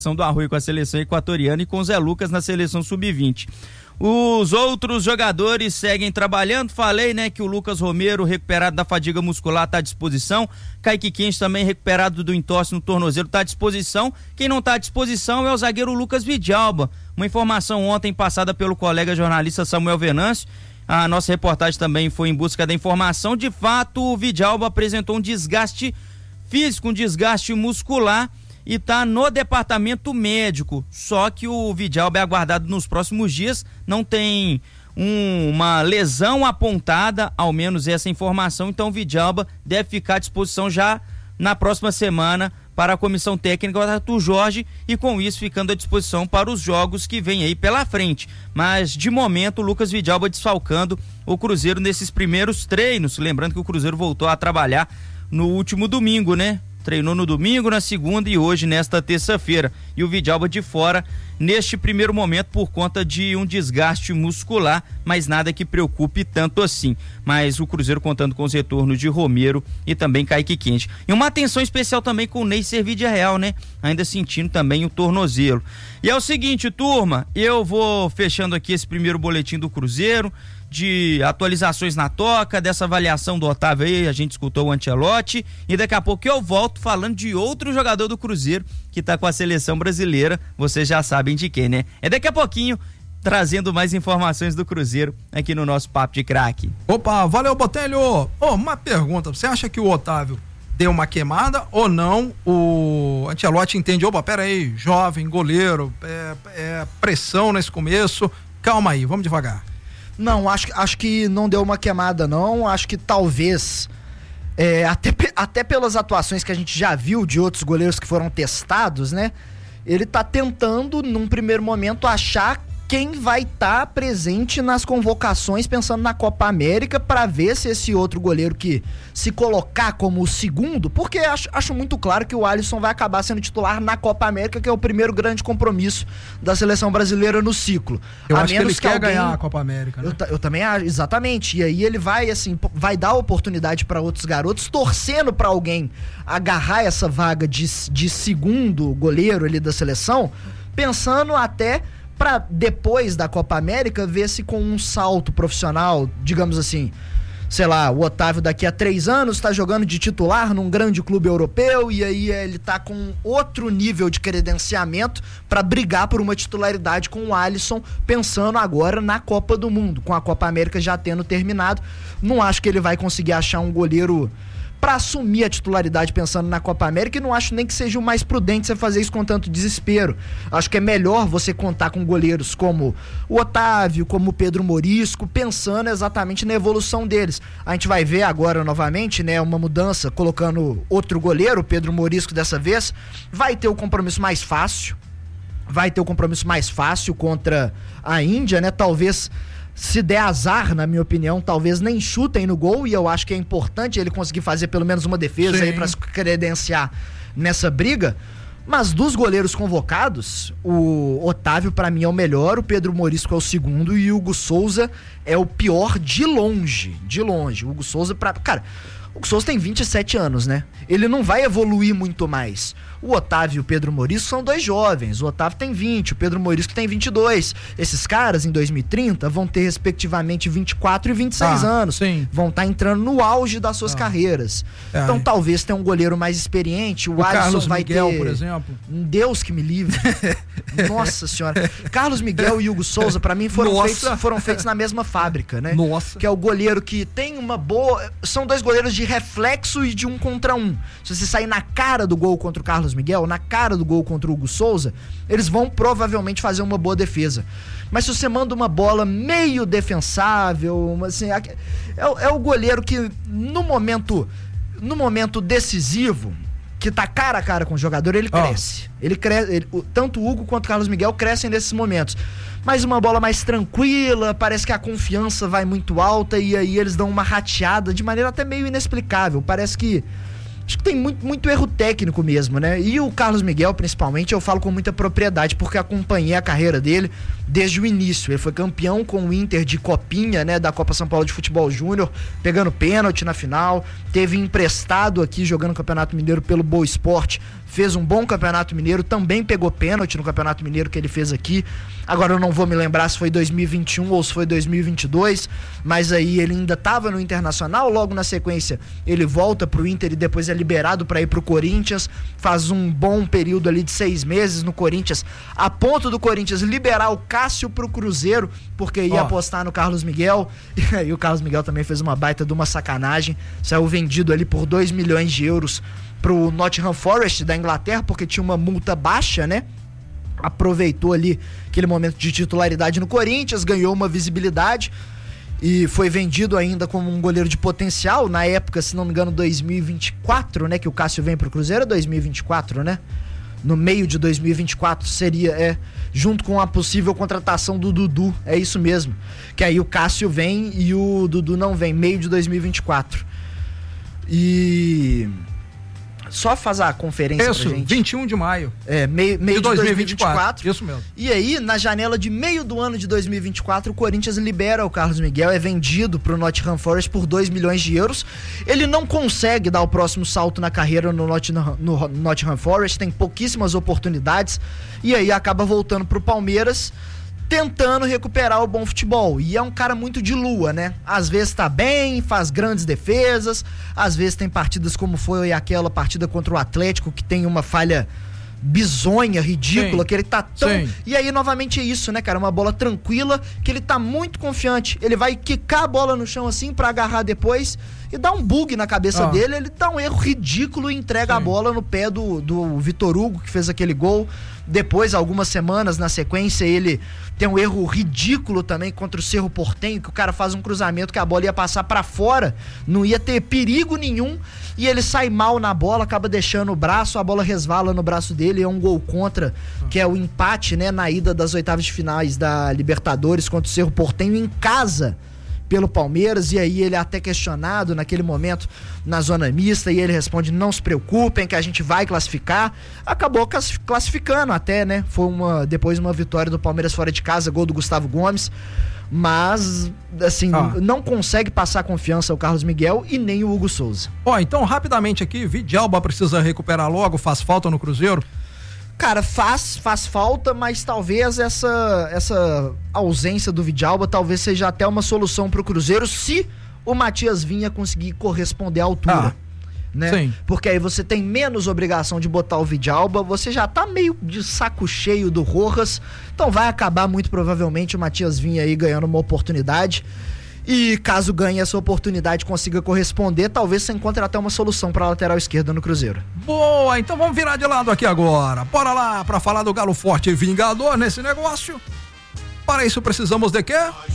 do Arroio com a seleção equatoriana e com o Zé Lucas na seleção sub-20. Os outros jogadores seguem trabalhando, falei, né, que o Lucas Romero, recuperado da fadiga muscular, está à disposição. Kaique Quente também recuperado do entorse no tornozelo, está à disposição. Quem não está à disposição é o zagueiro Lucas Vidalba. Uma informação ontem passada pelo colega jornalista Samuel Venâncio. A nossa reportagem também foi em busca da informação. De fato, o Vidalba apresentou um desgaste físico, um desgaste muscular, e está no departamento médico. Só que o Vidalba é aguardado nos próximos dias, não tem uma lesão apontada, ao menos essa informação, então o Vidalba deve ficar à disposição já na próxima semana para a comissão técnica do Arthur Jorge, e com isso ficando à disposição para os jogos que vem aí pela frente. Mas de momento o Lucas Vidalba desfalcando o Cruzeiro nesses primeiros treinos, lembrando que o Cruzeiro voltou a trabalhar no último domingo, né? Treinou no domingo, na segunda e hoje nesta terça-feira. E o Vidalba de fora neste primeiro momento por conta de um desgaste muscular, mas nada que preocupe tanto assim. Mas o Cruzeiro contando com os retornos de Romero e também Kaique Quente. E uma atenção especial também com o Ney Servídia Real, né? Ainda sentindo também o tornozelo. E é o seguinte, turma, eu vou fechando aqui esse primeiro boletim do Cruzeiro, de atualizações na toca, dessa avaliação do Otávio aí, a gente escutou o Ancelotti, e daqui a pouco eu volto falando de outro jogador do Cruzeiro que tá com a seleção brasileira, vocês já sabem de quem, né? É daqui a pouquinho, trazendo mais informações do Cruzeiro aqui no nosso Papo de Craque. Opa, valeu, Botelho! Uma pergunta, você acha que o Otávio deu uma queimada ou não? O Ancelotti entende, pera aí, jovem, goleiro, pressão nesse começo, calma aí, vamos devagar. Não, acho que não deu uma queimada, não. Acho que talvez, até pelas atuações que a gente já viu de outros goleiros que foram testados, né? Ele tá tentando, num primeiro momento, achar quem vai estar presente nas convocações, pensando na Copa América, para ver se esse outro goleiro que se colocar como o segundo, porque acho muito claro que o Alisson vai acabar sendo titular na Copa América, que é o primeiro grande compromisso da seleção brasileira no ciclo. Eu acho que ele quer ganhar a Copa América, né? Eu também acho, exatamente. E aí ele vai dar oportunidade para outros garotos, torcendo para alguém agarrar essa vaga de segundo goleiro ali da seleção, pensando até para depois da Copa América ver se com um salto profissional, digamos assim, sei lá, o Otávio daqui a 3 anos tá jogando de titular num grande clube europeu, e aí ele tá com outro nível de credenciamento para brigar por uma titularidade com o Alisson, pensando agora na Copa do Mundo, com a Copa América já tendo terminado. Não acho que ele vai conseguir achar um goleiro para assumir a titularidade pensando na Copa América, e não acho nem que seja o mais prudente você fazer isso com tanto desespero. Acho que é melhor você contar com goleiros como o Otávio, como o Pedro Morisco, pensando exatamente na evolução deles. A gente vai ver agora novamente, né, uma mudança, colocando outro goleiro, o Pedro Morisco dessa vez, vai ter o compromisso mais fácil, contra a Índia, né, talvez. Se der azar, na minha opinião, talvez nem chutem no gol, e eu acho que é importante ele conseguir fazer pelo menos uma defesa. Sim. Aí pra se credenciar nessa briga. Mas dos goleiros convocados, o Otávio pra mim é o melhor, o Pedro Morisco é o segundo e o Hugo Souza é o pior de longe. O Hugo Souza Cara, o Hugo Souza tem 27 anos, né? Ele não vai evoluir muito mais. O Otávio e o Pedro Morisco são 2 jovens. O Otávio tem 20, o Pedro Morisco tem 22. Esses caras, em 2030, vão ter respectivamente 24 e 26 anos. Sim. Vão estar entrando no auge das suas carreiras. Então, talvez tenha um goleiro mais experiente. O Alisson Carlos vai Miguel, ter... por exemplo. Deus que me livre. Nossa senhora. Carlos Miguel e Hugo Souza, pra mim, foram feitos na mesma fábrica, né? Nossa. Que é o goleiro que tem uma boa... São 2 goleiros de reflexo e de 1 contra 1. Se você sair na cara do gol contra o Carlos Miguel, na cara do gol contra o Hugo Souza, eles vão provavelmente fazer uma boa defesa. Mas se você manda uma bola meio defensável, assim, é o goleiro que no momento decisivo, que tá cara a cara com o jogador, ele cresce. Ele cresce, tanto o Hugo quanto o Carlos Miguel crescem nesses momentos. Mas uma bola mais tranquila, parece que a confiança vai muito alta, e aí eles dão uma rateada de maneira até meio inexplicável. Parece que... Acho que tem muito erro técnico mesmo, né? E o Carlos Miguel, principalmente, eu falo com muita propriedade, porque acompanhei a carreira dele desde o início. Ele foi campeão com o Inter de Copinha, né? Da Copa São Paulo de Futebol Júnior, pegando pênalti na final. Teve emprestado aqui, jogando o Campeonato Mineiro pelo Boa Esporte, fez um bom Campeonato Mineiro, também pegou pênalti no Campeonato Mineiro que ele fez aqui. Agora eu não vou me lembrar se foi 2021 ou se foi 2022, mas aí ele ainda estava no Internacional, logo na sequência ele volta pro Inter e depois é liberado para ir pro Corinthians, faz um bom período ali de 6 meses no Corinthians, a ponto do Corinthians liberar o Cássio pro Cruzeiro, porque ia apostar no Carlos Miguel, e aí o Carlos Miguel também fez uma baita de uma sacanagem, saiu vendido ali por 2 milhões de euros pro Nottingham Forest da Inglaterra, porque tinha uma multa baixa, né? Aproveitou ali aquele momento de titularidade no Corinthians, ganhou uma visibilidade e foi vendido ainda como um goleiro de potencial, na época, se não me engano, 2024, né? Que o Cássio vem pro Cruzeiro, 2024, né? No meio de 2024 seria, junto com a possível contratação do Dudu, é isso mesmo, que aí o Cássio vem e o Dudu não vem, meio de 2024. E só fazer a conferência isso, pra gente. 21 de maio. Meio de 2024. Isso mesmo. E aí, na janela de meio do ano de 2024, o Corinthians libera o Carlos Miguel, é vendido pro Nottingham Forest por 2 milhões de euros. Ele não consegue dar o próximo salto na carreira no Nottingham Forest, tem pouquíssimas oportunidades, e aí acaba voltando pro Palmeiras, tentando recuperar o bom futebol. E é um cara muito de lua, né? Às vezes tá bem, faz grandes defesas, às vezes tem partidas como foi aquela partida contra o Atlético, que tem uma falha bizonha, ridícula, que ele tá tão... E aí, novamente, é isso, né, cara? Uma bola tranquila, que ele tá muito confiante. Ele vai quicar a bola no chão assim pra agarrar depois e dá um bug na cabeça dele, ele dá um erro ridículo e entrega a bola no pé do Vitor Hugo, que fez aquele gol. Depois, algumas semanas na sequência, ele tem um erro ridículo também contra o Cerro Porteño, que o cara faz um cruzamento que a bola ia passar pra fora, não ia ter perigo nenhum, e ele sai mal na bola, acaba deixando o braço, a bola resvala no braço dele, é um gol contra, que é o empate, né, na ida das oitavas de finais da Libertadores contra o Cerro Porteño em casa pelo Palmeiras, e aí ele é até questionado naquele momento na zona mista, e ele responde: não se preocupem que a gente vai classificar. Acabou classificando até, né? Foi depois uma vitória do Palmeiras fora de casa, gol do Gustavo Gomes, mas assim, não consegue passar confiança ao Carlos Miguel e nem o Hugo Souza. Então rapidamente aqui, Vidalba precisa recuperar logo, faz falta no Cruzeiro? Cara, faz falta, mas talvez essa ausência do Vidalba talvez seja até uma solução pro Cruzeiro, se o Matias Vinha conseguir corresponder à altura. Né? Sim. Porque aí você tem menos obrigação de botar o Vidalba, você já tá meio de saco cheio do Rojas, então vai acabar muito provavelmente o Matias Vinha aí ganhando uma oportunidade. E caso ganhe essa oportunidade, consiga corresponder, talvez você encontre até uma solução para a lateral esquerda no Cruzeiro. Boa, então vamos virar de lado aqui agora. Bora lá para falar do Galo Forte e Vingador nesse negócio. Para isso precisamos de quê?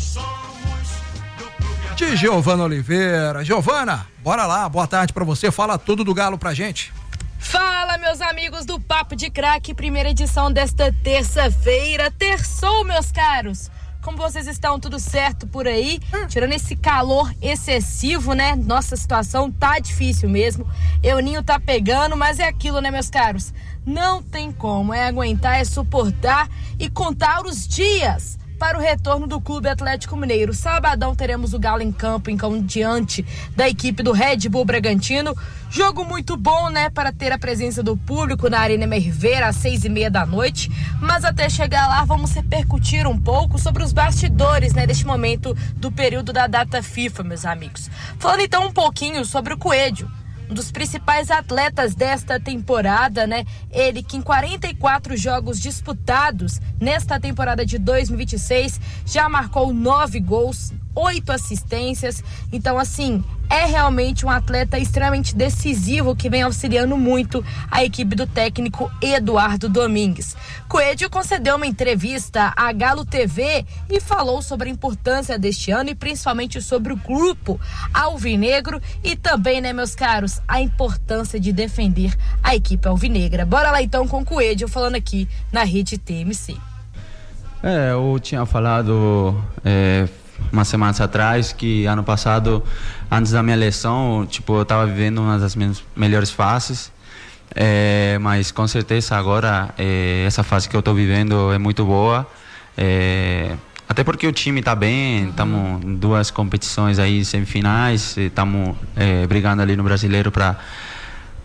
De Giovana Oliveira. Giovana, bora lá, boa tarde para você, fala tudo do Galo pra gente. Fala, meus amigos do Papo de Craque, primeira edição desta terça-feira, terçou, meus caros. Como vocês estão? Tudo certo por aí? Tirando esse calor excessivo, né? Nossa situação tá difícil mesmo. Euninho tá pegando, mas é aquilo, né, meus caros? Não tem como, é aguentar, é suportar e contar os dias para o retorno do Clube Atlético Mineiro. Sabadão teremos o Galo em campo, diante da equipe do Red Bull Bragantino. Jogo muito bom, né, para ter a presença do público na Arena Merveira às 6:30 da noite. Mas até chegar lá, vamos repercutir um pouco sobre os bastidores, né, deste momento do período da data FIFA, meus amigos. Falando então um pouquinho sobre o Coelho, um dos principais atletas desta temporada, né? Ele que em 44 jogos disputados nesta temporada de 2026 já marcou 9 gols, 8 assistências. Então, assim, é realmente um atleta extremamente decisivo que vem auxiliando muito a equipe do técnico Eduardo Domingues. Coelho concedeu uma entrevista à Galo TV e falou sobre a importância deste ano e principalmente sobre o grupo alvinegro e também, né, meus caros, a importância de defender a equipe alvinegra. Bora lá então com o Coelho falando aqui na Rede TMC. Eu tinha falado umas semanas atrás que ano passado, antes da minha lesão, eu estava vivendo uma das minhas melhores fases, mas com certeza agora essa fase que eu estou vivendo é muito boa, até porque o time está bem, estamos em 2 competições aí, semifinais, estamos brigando ali no Brasileiro para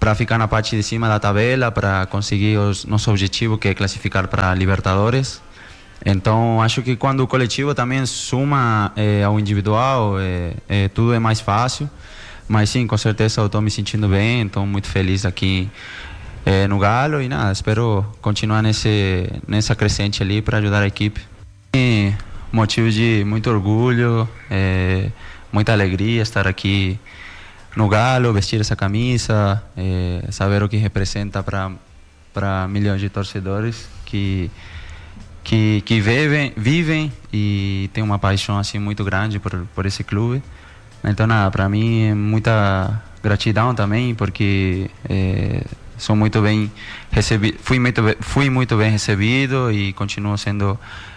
ficar na parte de cima da tabela, para conseguir nosso objetivo, que é classificar para Libertadores. Então, acho que quando o coletivo também suma ao individual, tudo é mais fácil. Mas sim, com certeza eu estou me sentindo bem, estou muito feliz aqui no Galo e nada, espero continuar nessa crescente ali para ajudar a equipe. E motivo de muito orgulho, muita alegria estar aqui no Galo, vestir essa camisa, saber o que representa para milhões de torcedores que vivem e tem uma paixão assim muito grande por esse clube. Então nada, para mim é muita gratidão também, porque sou muito bem recebido, fui muito bem recebido e continuo sendo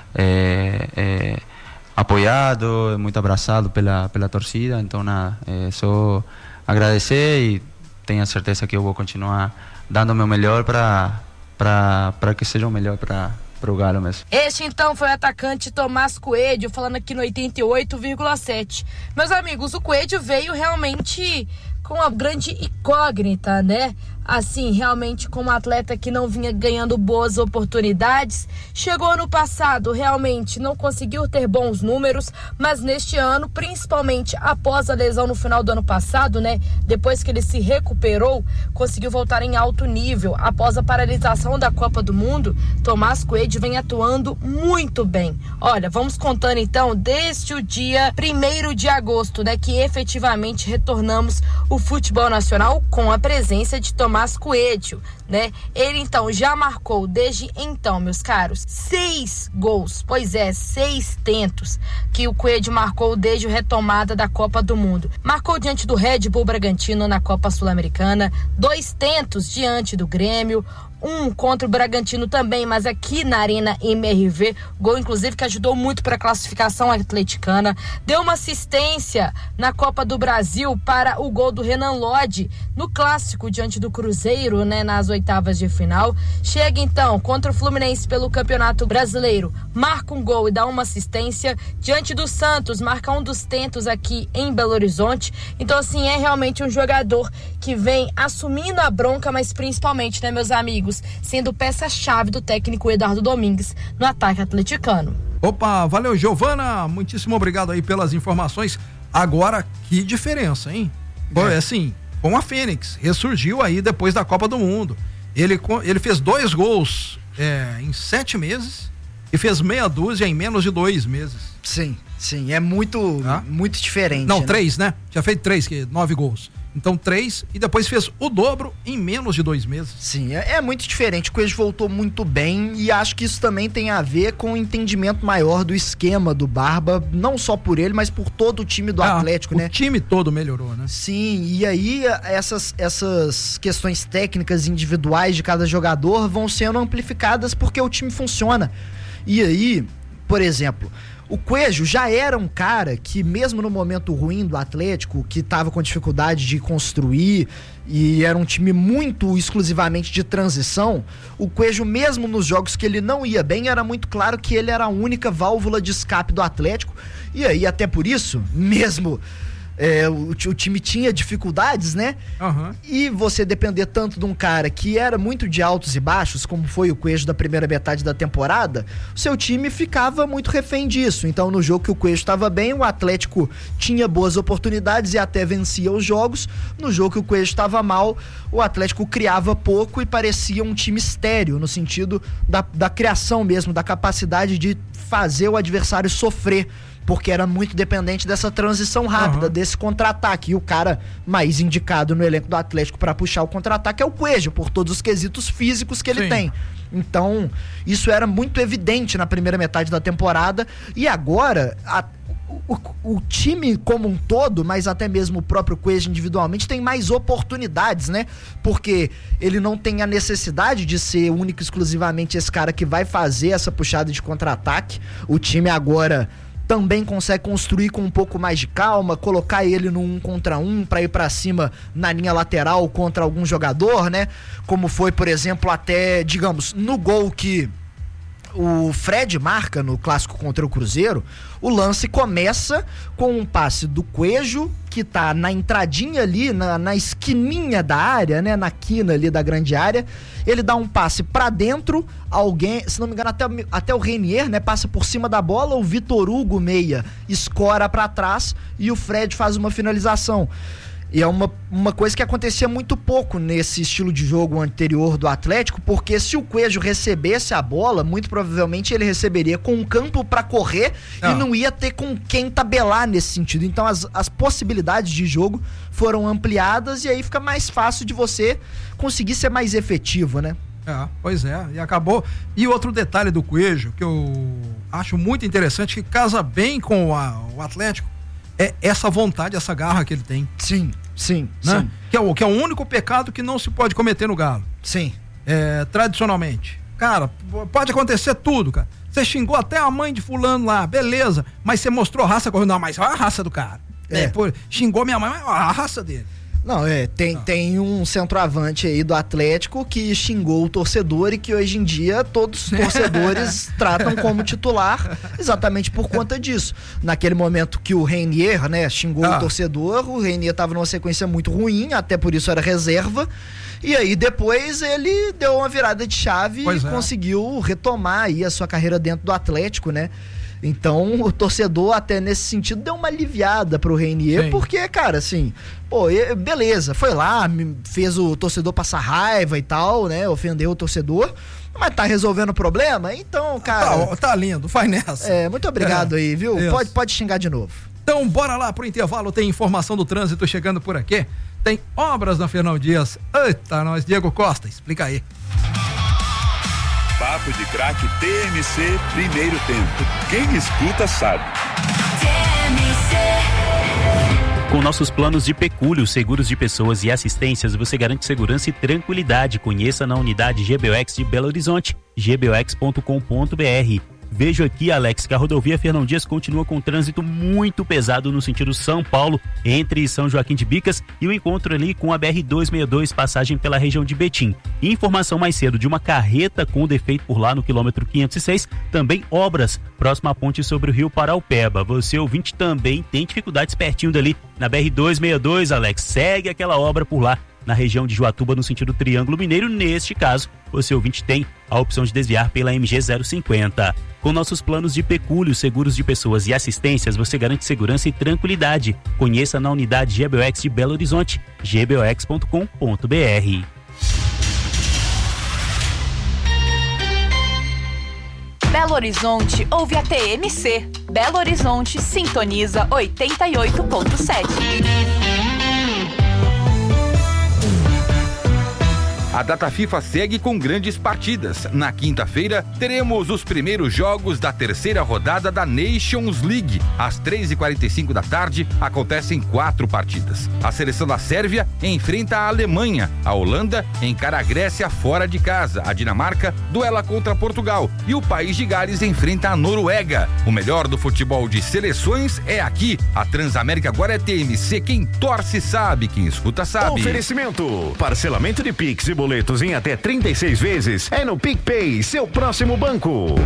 apoiado, muito abraçado pela torcida. Então nada, só agradecer e tenho a certeza que eu vou continuar dando o meu melhor para que seja o melhor para o Galo mesmo. Este então foi o atacante Tomás Coelho, falando aqui no 88,7. Meus amigos, o Coelho veio realmente com uma grande incógnita, né? Assim, realmente como um atleta que não vinha ganhando boas oportunidades. Chegou ano passado, realmente não conseguiu ter bons números, mas neste ano, principalmente após a lesão no final do ano passado, né? Depois que ele se recuperou, conseguiu voltar em alto nível. Após a paralisação da Copa do Mundo, Tomás Coelho vem atuando muito bem. Olha, vamos contando então desde o dia 1º de agosto, né? Que efetivamente retornamos o futebol nacional com a presença de Tomás Coelho, né? Ele então já marcou desde então, meus caros, 6 gols, 6 tentos que o Coelho marcou desde a retomada da Copa do Mundo. Marcou diante do Red Bull Bragantino na Copa Sul-Americana, 2 tentos diante do Grêmio, 1 contra o Bragantino também, mas aqui na Arena MRV, gol inclusive que ajudou muito para a classificação atleticana. Deu uma assistência na Copa do Brasil para o gol do Renan Lodge no clássico diante do Cruzeiro, né, nas oitavas de final. Chega então contra o Fluminense pelo Campeonato Brasileiro, marca um gol e dá uma assistência diante do Santos, marca um dos tentos aqui em Belo Horizonte. Então assim, é realmente um jogador que vem assumindo a bronca, mas principalmente, né, meus amigos, sendo peça-chave do técnico Eduardo Domingues no ataque atleticano. Opa, valeu, Giovana, muitíssimo obrigado aí pelas informações. Agora, que diferença, hein? Assim, com a Fênix, ressurgiu aí depois da Copa do Mundo. Ele fez 2 gols em 7 meses e fez meia dúzia em menos de 2 meses. Sim, é muito diferente. Não, 3, né? Já fez 3, 9 gols. Então 3 e depois fez o dobro em menos de 2 meses. Sim, é muito diferente. O Coelho voltou muito bem e acho que isso também tem a ver com o entendimento maior do esquema do Barba, não só por ele, mas por todo o time do Atlético, né? O time todo melhorou, né? Sim, e aí essas questões técnicas individuais de cada jogador vão sendo amplificadas porque o time funciona. E aí, por exemplo, o Coelho já era um cara que, mesmo no momento ruim do Atlético, que estava com dificuldade de construir e era um time muito exclusivamente de transição, o Coelho, mesmo nos jogos que ele não ia bem, era muito claro que ele era a única válvula de escape do Atlético. E aí, até por isso, mesmo o time tinha dificuldades, né? Uhum. E você depender tanto de um cara que era muito de altos e baixos, como foi o Coelho da primeira metade da temporada, o seu time ficava muito refém disso. Então, no jogo que o Coelho estava bem, o Atlético tinha boas oportunidades e até vencia os jogos. No jogo que o Coelho estava mal, o Atlético criava pouco e parecia um time estéril, no sentido da criação mesmo, da capacidade de fazer o adversário sofrer, porque era muito dependente dessa transição rápida, desse contra-ataque. E o cara mais indicado no elenco do Atlético para puxar o contra-ataque é o Coelho, por todos os quesitos físicos que ele tem. Então, isso era muito evidente na primeira metade da temporada. E agora, o time como um todo, mas até mesmo o próprio Coelho individualmente, tem mais oportunidades, né? Porque ele não tem a necessidade de ser único e exclusivamente esse cara que vai fazer essa puxada de contra-ataque. O time agora também consegue construir com um pouco mais de calma, colocar ele no 1 contra 1 para ir para cima na linha lateral contra algum jogador, né? Como foi, por exemplo, até, digamos, no gol que o Fred marca no clássico contra o Cruzeiro, o lance começa com um passe do Coelho, que tá na entradinha ali, na esquininha da área, né, na quina ali da grande área. Ele dá um passe pra dentro, alguém, se não me engano, até o Reinier, né, passa por cima da bola, o Vitor Hugo, meia, escora pra trás e o Fred faz uma finalização. E é uma coisa que acontecia muito pouco nesse estilo de jogo anterior do Atlético, porque se o Coelho recebesse a bola, muito provavelmente ele receberia com um campo para correr e não ia ter com quem tabelar nesse sentido. Então as possibilidades de jogo foram ampliadas e aí fica mais fácil de você conseguir ser mais efetivo, né? Pois é, e acabou. E outro detalhe do Coelho, que eu acho muito interessante, que casa bem com o Atlético, é essa vontade, essa garra que ele tem. Sim. Né? Sim. Que é o único pecado que não se pode cometer no Galo. Sim. Tradicionalmente. Cara, pode acontecer tudo, cara. Você xingou até a mãe de fulano lá, beleza, mas você mostrou raça, não, mas olha a raça do cara. Xingou minha mãe, mas olha a raça dele. Não, tem um centroavante aí do Atlético que xingou o torcedor e que hoje em dia todos os torcedores tratam como titular exatamente por conta disso. Naquele momento que o Reinier, né, xingou o torcedor, o Reinier tava numa sequência muito ruim, até por isso era reserva, e aí depois ele deu uma virada de chave e conseguiu retomar aí a sua carreira dentro do Atlético, né? Então, o torcedor, até nesse sentido, deu uma aliviada pro Reinier, porque, cara, assim, beleza, foi lá, fez o torcedor passar raiva e tal, né, ofendeu o torcedor, mas tá resolvendo o problema, então, cara... Tá lindo, faz nessa. Muito obrigado aí, viu? Pode xingar de novo. Então, bora lá pro intervalo, tem informação do trânsito chegando por aqui, tem obras na Fernão Dias. Eita, nós, Diego Costa, explica aí. Papo de Craque TMC, primeiro tempo. Quem escuta sabe. Com nossos planos de pecúlio, seguros de pessoas e assistências, você garante segurança e tranquilidade. Conheça na unidade GBOX de Belo Horizonte, gbox.com.br. Vejo aqui, Alex, que a rodovia Fernão Dias continua com trânsito muito pesado no sentido São Paulo, entre São Joaquim de Bicas e o encontro ali com a BR-262, passagem pela região de Betim. Informação mais cedo de uma carreta com defeito por lá no quilômetro 506, também obras próximo à ponte sobre o rio Paraupeba. Você, ouvinte, também tem dificuldades pertinho dali na BR-262, Alex, segue aquela obra por lá na região de Joatuba, no sentido Triângulo Mineiro. Neste caso, você, ouvinte, tem a opção de desviar pela MG 050. Com nossos planos de pecúlio, seguros de pessoas e assistências, você garante segurança e tranquilidade. Conheça na unidade GBOX de Belo Horizonte, gbox.com.br. Belo Horizonte ouve a TMC. Belo Horizonte sintoniza 88.7. A data FIFA segue com grandes partidas. Na quinta-feira, teremos os primeiros jogos da terceira rodada da Nations League. Às 3h45 da tarde, acontecem 4 partidas. A seleção da Sérvia enfrenta a Alemanha. A Holanda encara a Grécia fora de casa. A Dinamarca duela contra Portugal. E o País de Gales enfrenta a Noruega. O melhor do futebol de seleções é aqui. A Transamérica agora é TMC. Quem torce sabe, quem escuta sabe. Oferecimento: parcelamento de Pix e boletos em até 36 vezes é no PicPay, seu próximo banco.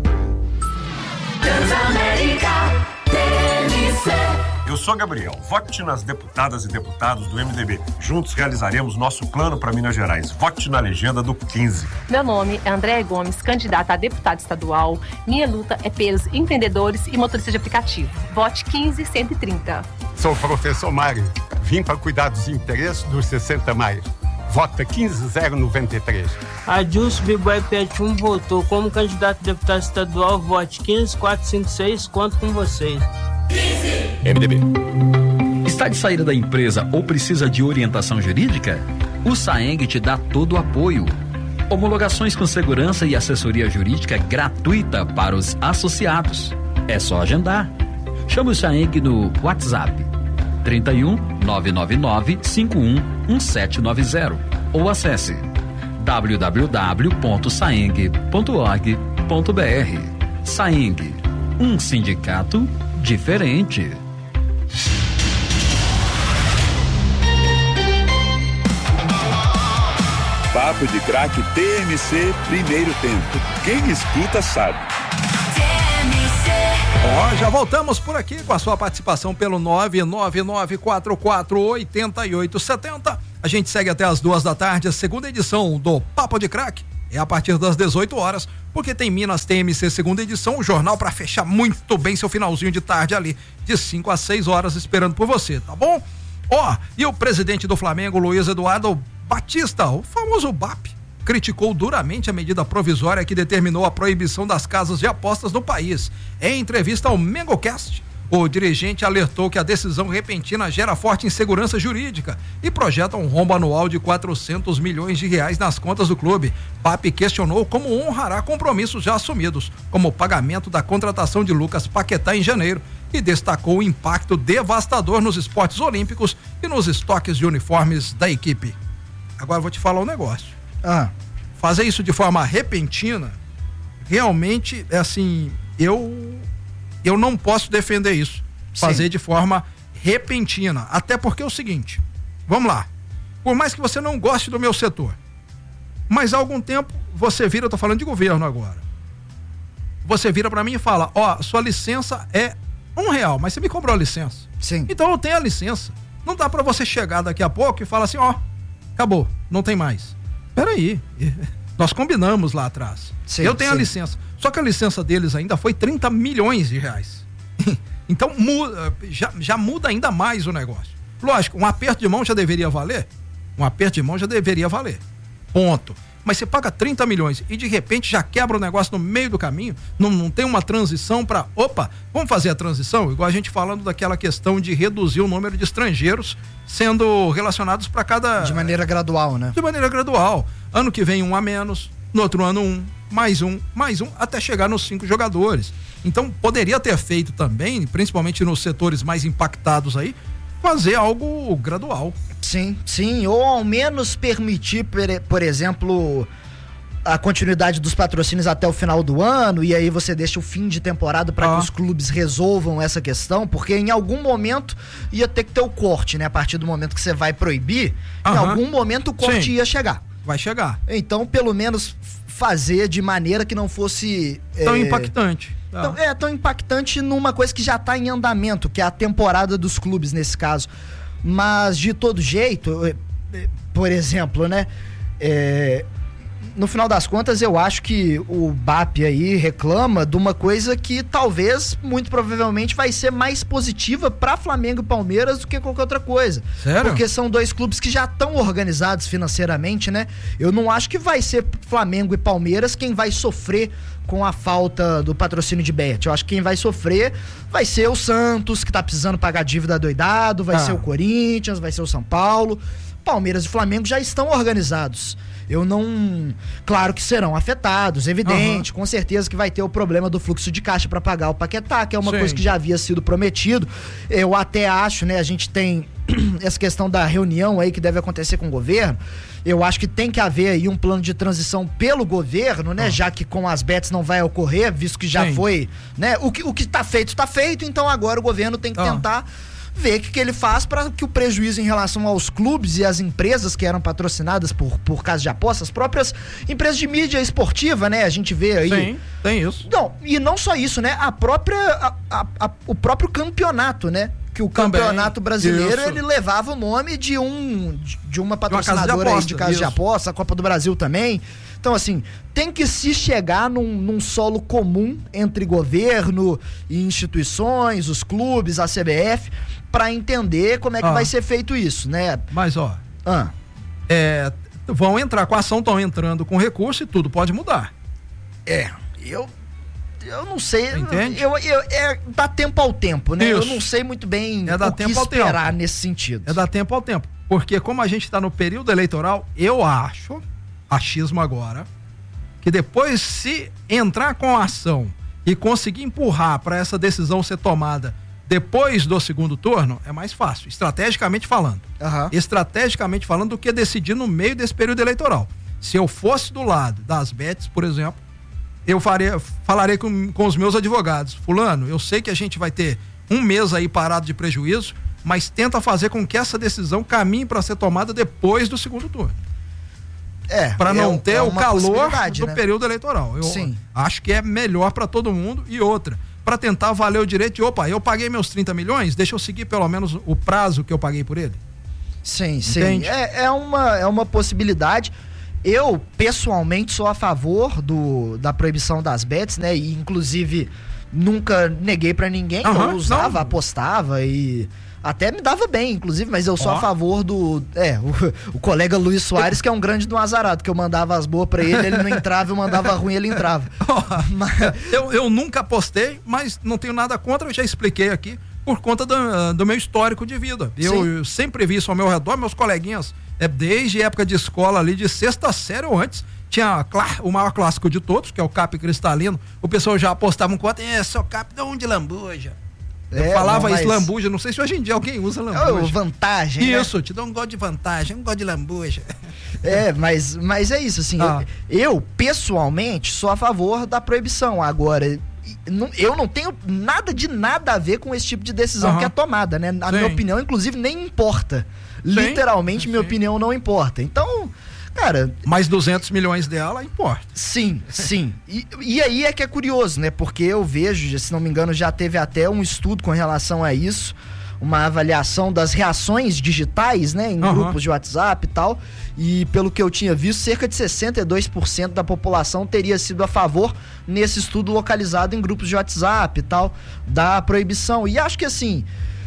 Transamérica TMC. Eu sou Gabriel. Vote nas deputadas e deputados do MDB. Juntos realizaremos nosso plano para Minas Gerais. Vote na legenda do 15. Meu nome é Andréa Gomes, candidata a deputada estadual. Minha luta é pelos empreendedores e motoristas de aplicativo. Vote 15-130. Sou o professor Mário. Vim para cuidar dos interesses dos 60 mais. Vota 15093. Adilson Biboy Pet 1 votou como candidato a deputado estadual. Vote 15456. Conto com vocês. MDB. Está de saída da empresa ou precisa de orientação jurídica? O Saeng te dá todo o apoio. Homologações com segurança e assessoria jurídica gratuita para os associados. É só agendar. Chame o Saeng no WhatsApp 31 999 51 1790 ou acesse www.saeng.org.br. Saeng, um sindicato diferente. Papo de Craque TMC, primeiro tempo. Quem escuta sabe. Já voltamos por aqui com a sua participação pelo 999448870. A gente segue até as 14h, a segunda edição do Papo de Craque. É a partir das 18 horas, porque tem Minas TMC segunda edição, o jornal para fechar muito bem seu finalzinho de tarde ali, de 5 às 6 horas, esperando por você, tá bom? E o presidente do Flamengo, Luiz Eduardo Batista, o famoso BAP, criticou duramente a medida provisória que determinou a proibição das casas de apostas no país. Em entrevista ao MengoCast, o dirigente alertou que a decisão repentina gera forte insegurança jurídica e projeta um rombo anual de 400 milhões de reais nas contas do clube. BAP questionou como honrará compromissos já assumidos, como o pagamento da contratação de Lucas Paquetá em janeiro, e destacou o impacto devastador nos esportes olímpicos e nos estoques de uniformes da equipe. Agora eu vou te falar um negócio. Fazer isso de forma repentina, realmente, é assim, eu não posso defender isso. Fazer de forma repentina. Até porque é o seguinte, vamos lá. Por mais que você não goste do meu setor, mas há algum tempo você vira, eu tô falando de governo agora, você vira pra mim e fala, sua licença é R$1, mas você me cobrou a licença. Sim. Então eu tenho a licença. Não dá pra você chegar daqui a pouco e falar assim, acabou, não tem mais. Peraí, nós combinamos lá atrás. Sim, eu tenho a licença. Só que a licença deles ainda foi 30 milhões de reais. Então já muda ainda mais o negócio. Lógico, um aperto de mão já deveria valer. Ponto. Mas você paga 30 milhões e de repente já quebra o negócio no meio do caminho, não tem uma transição para, vamos fazer a transição? Igual a gente falando daquela questão de reduzir o número de estrangeiros sendo relacionados para cada... De maneira gradual, né? De maneira gradual. Ano que vem 1 a menos, no outro ano mais um, até chegar nos 5 jogadores. Então poderia ter feito também, principalmente nos setores mais impactados aí, fazer algo gradual. Sim, ou ao menos permitir, por exemplo, a continuidade dos patrocínios até o final do ano, e aí você deixa o fim de temporada para que os clubes resolvam essa questão, porque em algum momento ia ter que ter o corte, né? A partir do momento que você vai proibir, em algum momento o corte ia chegar. Vai chegar. Então, pelo menos fazer de maneira que não fosse... Tão impactante. Tão impactante numa coisa que já tá em andamento, que é a temporada dos clubes nesse caso. Mas, de todo jeito, por exemplo, né? No final das contas, eu acho que o BAP aí reclama de uma coisa que talvez, muito provavelmente, vai ser mais positiva para Flamengo e Palmeiras do que qualquer outra coisa. Sério? Porque são dois clubes que já estão organizados financeiramente, né? Eu não acho que vai ser Flamengo e Palmeiras quem vai sofrer com a falta do patrocínio de Bet. Eu acho que quem vai sofrer vai ser o Santos, que tá precisando pagar dívida doidado, vai ser o Corinthians, vai ser o São Paulo. Palmeiras e Flamengo já estão organizados. Claro que serão afetados, evidente, com certeza que vai ter o problema do fluxo de caixa para pagar o Paquetá, que é uma coisa que já havia sido prometido. Eu até acho, né, a gente tem essa questão da reunião aí que deve acontecer com o governo. Eu acho que tem que haver aí um plano de transição pelo governo, né, já que com as bets não vai ocorrer, visto que já foi, né, o que tá feito, então agora o governo tem que tentar ver o que ele faz para que o prejuízo em relação aos clubes e às empresas que eram patrocinadas por casas de apostas, as próprias empresas de mídia esportiva, né? A gente vê aí. Sim, tem isso. Não, e não só isso, né? O próprio campeonato, né? Que o campeonato brasileiro, ele levava o nome de uma patrocinadora de casa de aposta, a Copa do Brasil também. Então, assim, tem que se chegar num solo comum entre governo e instituições, os clubes, a CBF, para entender como é que vai ser feito isso, né? Mas, vão entrar com a ação, estão entrando com recurso e tudo pode mudar. Eu não sei. Entende? Dá tempo ao tempo, né? Isso. Eu não sei muito bem o que esperar nesse sentido. É dar tempo ao tempo. Porque como a gente está no período eleitoral, eu acho, achismo agora, que depois se entrar com a ação e conseguir empurrar para essa decisão ser tomada depois do segundo turno, é mais fácil, estrategicamente falando. Estrategicamente falando, do que decidir no meio desse período eleitoral. Se eu fosse do lado das bets, por exemplo, eu falaria com os meus advogados: fulano, eu sei que a gente vai ter um mês aí parado de prejuízo, mas tenta fazer com que essa decisão caminhe para ser tomada depois do segundo turno. Para não ter o calor do né? período eleitoral. Eu acho que é melhor para todo mundo. E outra, para tentar valer o direito de, eu paguei meus 30 milhões, deixa eu seguir pelo menos o prazo que eu paguei por ele. Sim. É uma possibilidade. Eu, pessoalmente, sou a favor da proibição das bets, né? E, inclusive, nunca neguei para ninguém. Eu usava, apostava e até me dava bem, inclusive, mas eu sou a favor o colega Luiz Soares, que é um grande do azarado, que eu mandava as boas pra ele não entrava, eu mandava ruim, ele entrava. Eu nunca apostei, mas não tenho nada contra, eu já expliquei aqui, por conta do meu histórico de vida. Eu sempre vi isso ao meu redor, meus coleguinhas, desde época de escola ali, de sexta série ou antes, tinha o maior clássico de todos, que é o Cap Cristalino, o pessoal já apostava um conto, seu Cap, dá um de lambuja. Eu falava isso, lambuja, não sei se hoje em dia alguém usa lambuja. Vantagem, isso, né? Te dá um gol de vantagem, um gol de lambuja. Mas é isso, assim, eu pessoalmente sou a favor da proibição. Agora, eu não tenho nada a ver com esse tipo de decisão que é tomada, né? A minha opinião, inclusive, nem importa. Literalmente, minha opinião não importa. Então, cara... Mais 200 milhões dela importa. Sim. E aí é que é curioso, né? Porque eu vejo, se não me engano, já teve até um estudo com relação a isso, uma avaliação das reações digitais, né? Em grupos de WhatsApp e tal. E pelo que eu tinha visto, cerca de 62% da população teria sido a favor nesse estudo localizado em grupos de WhatsApp e tal, da proibição. E acho que assim...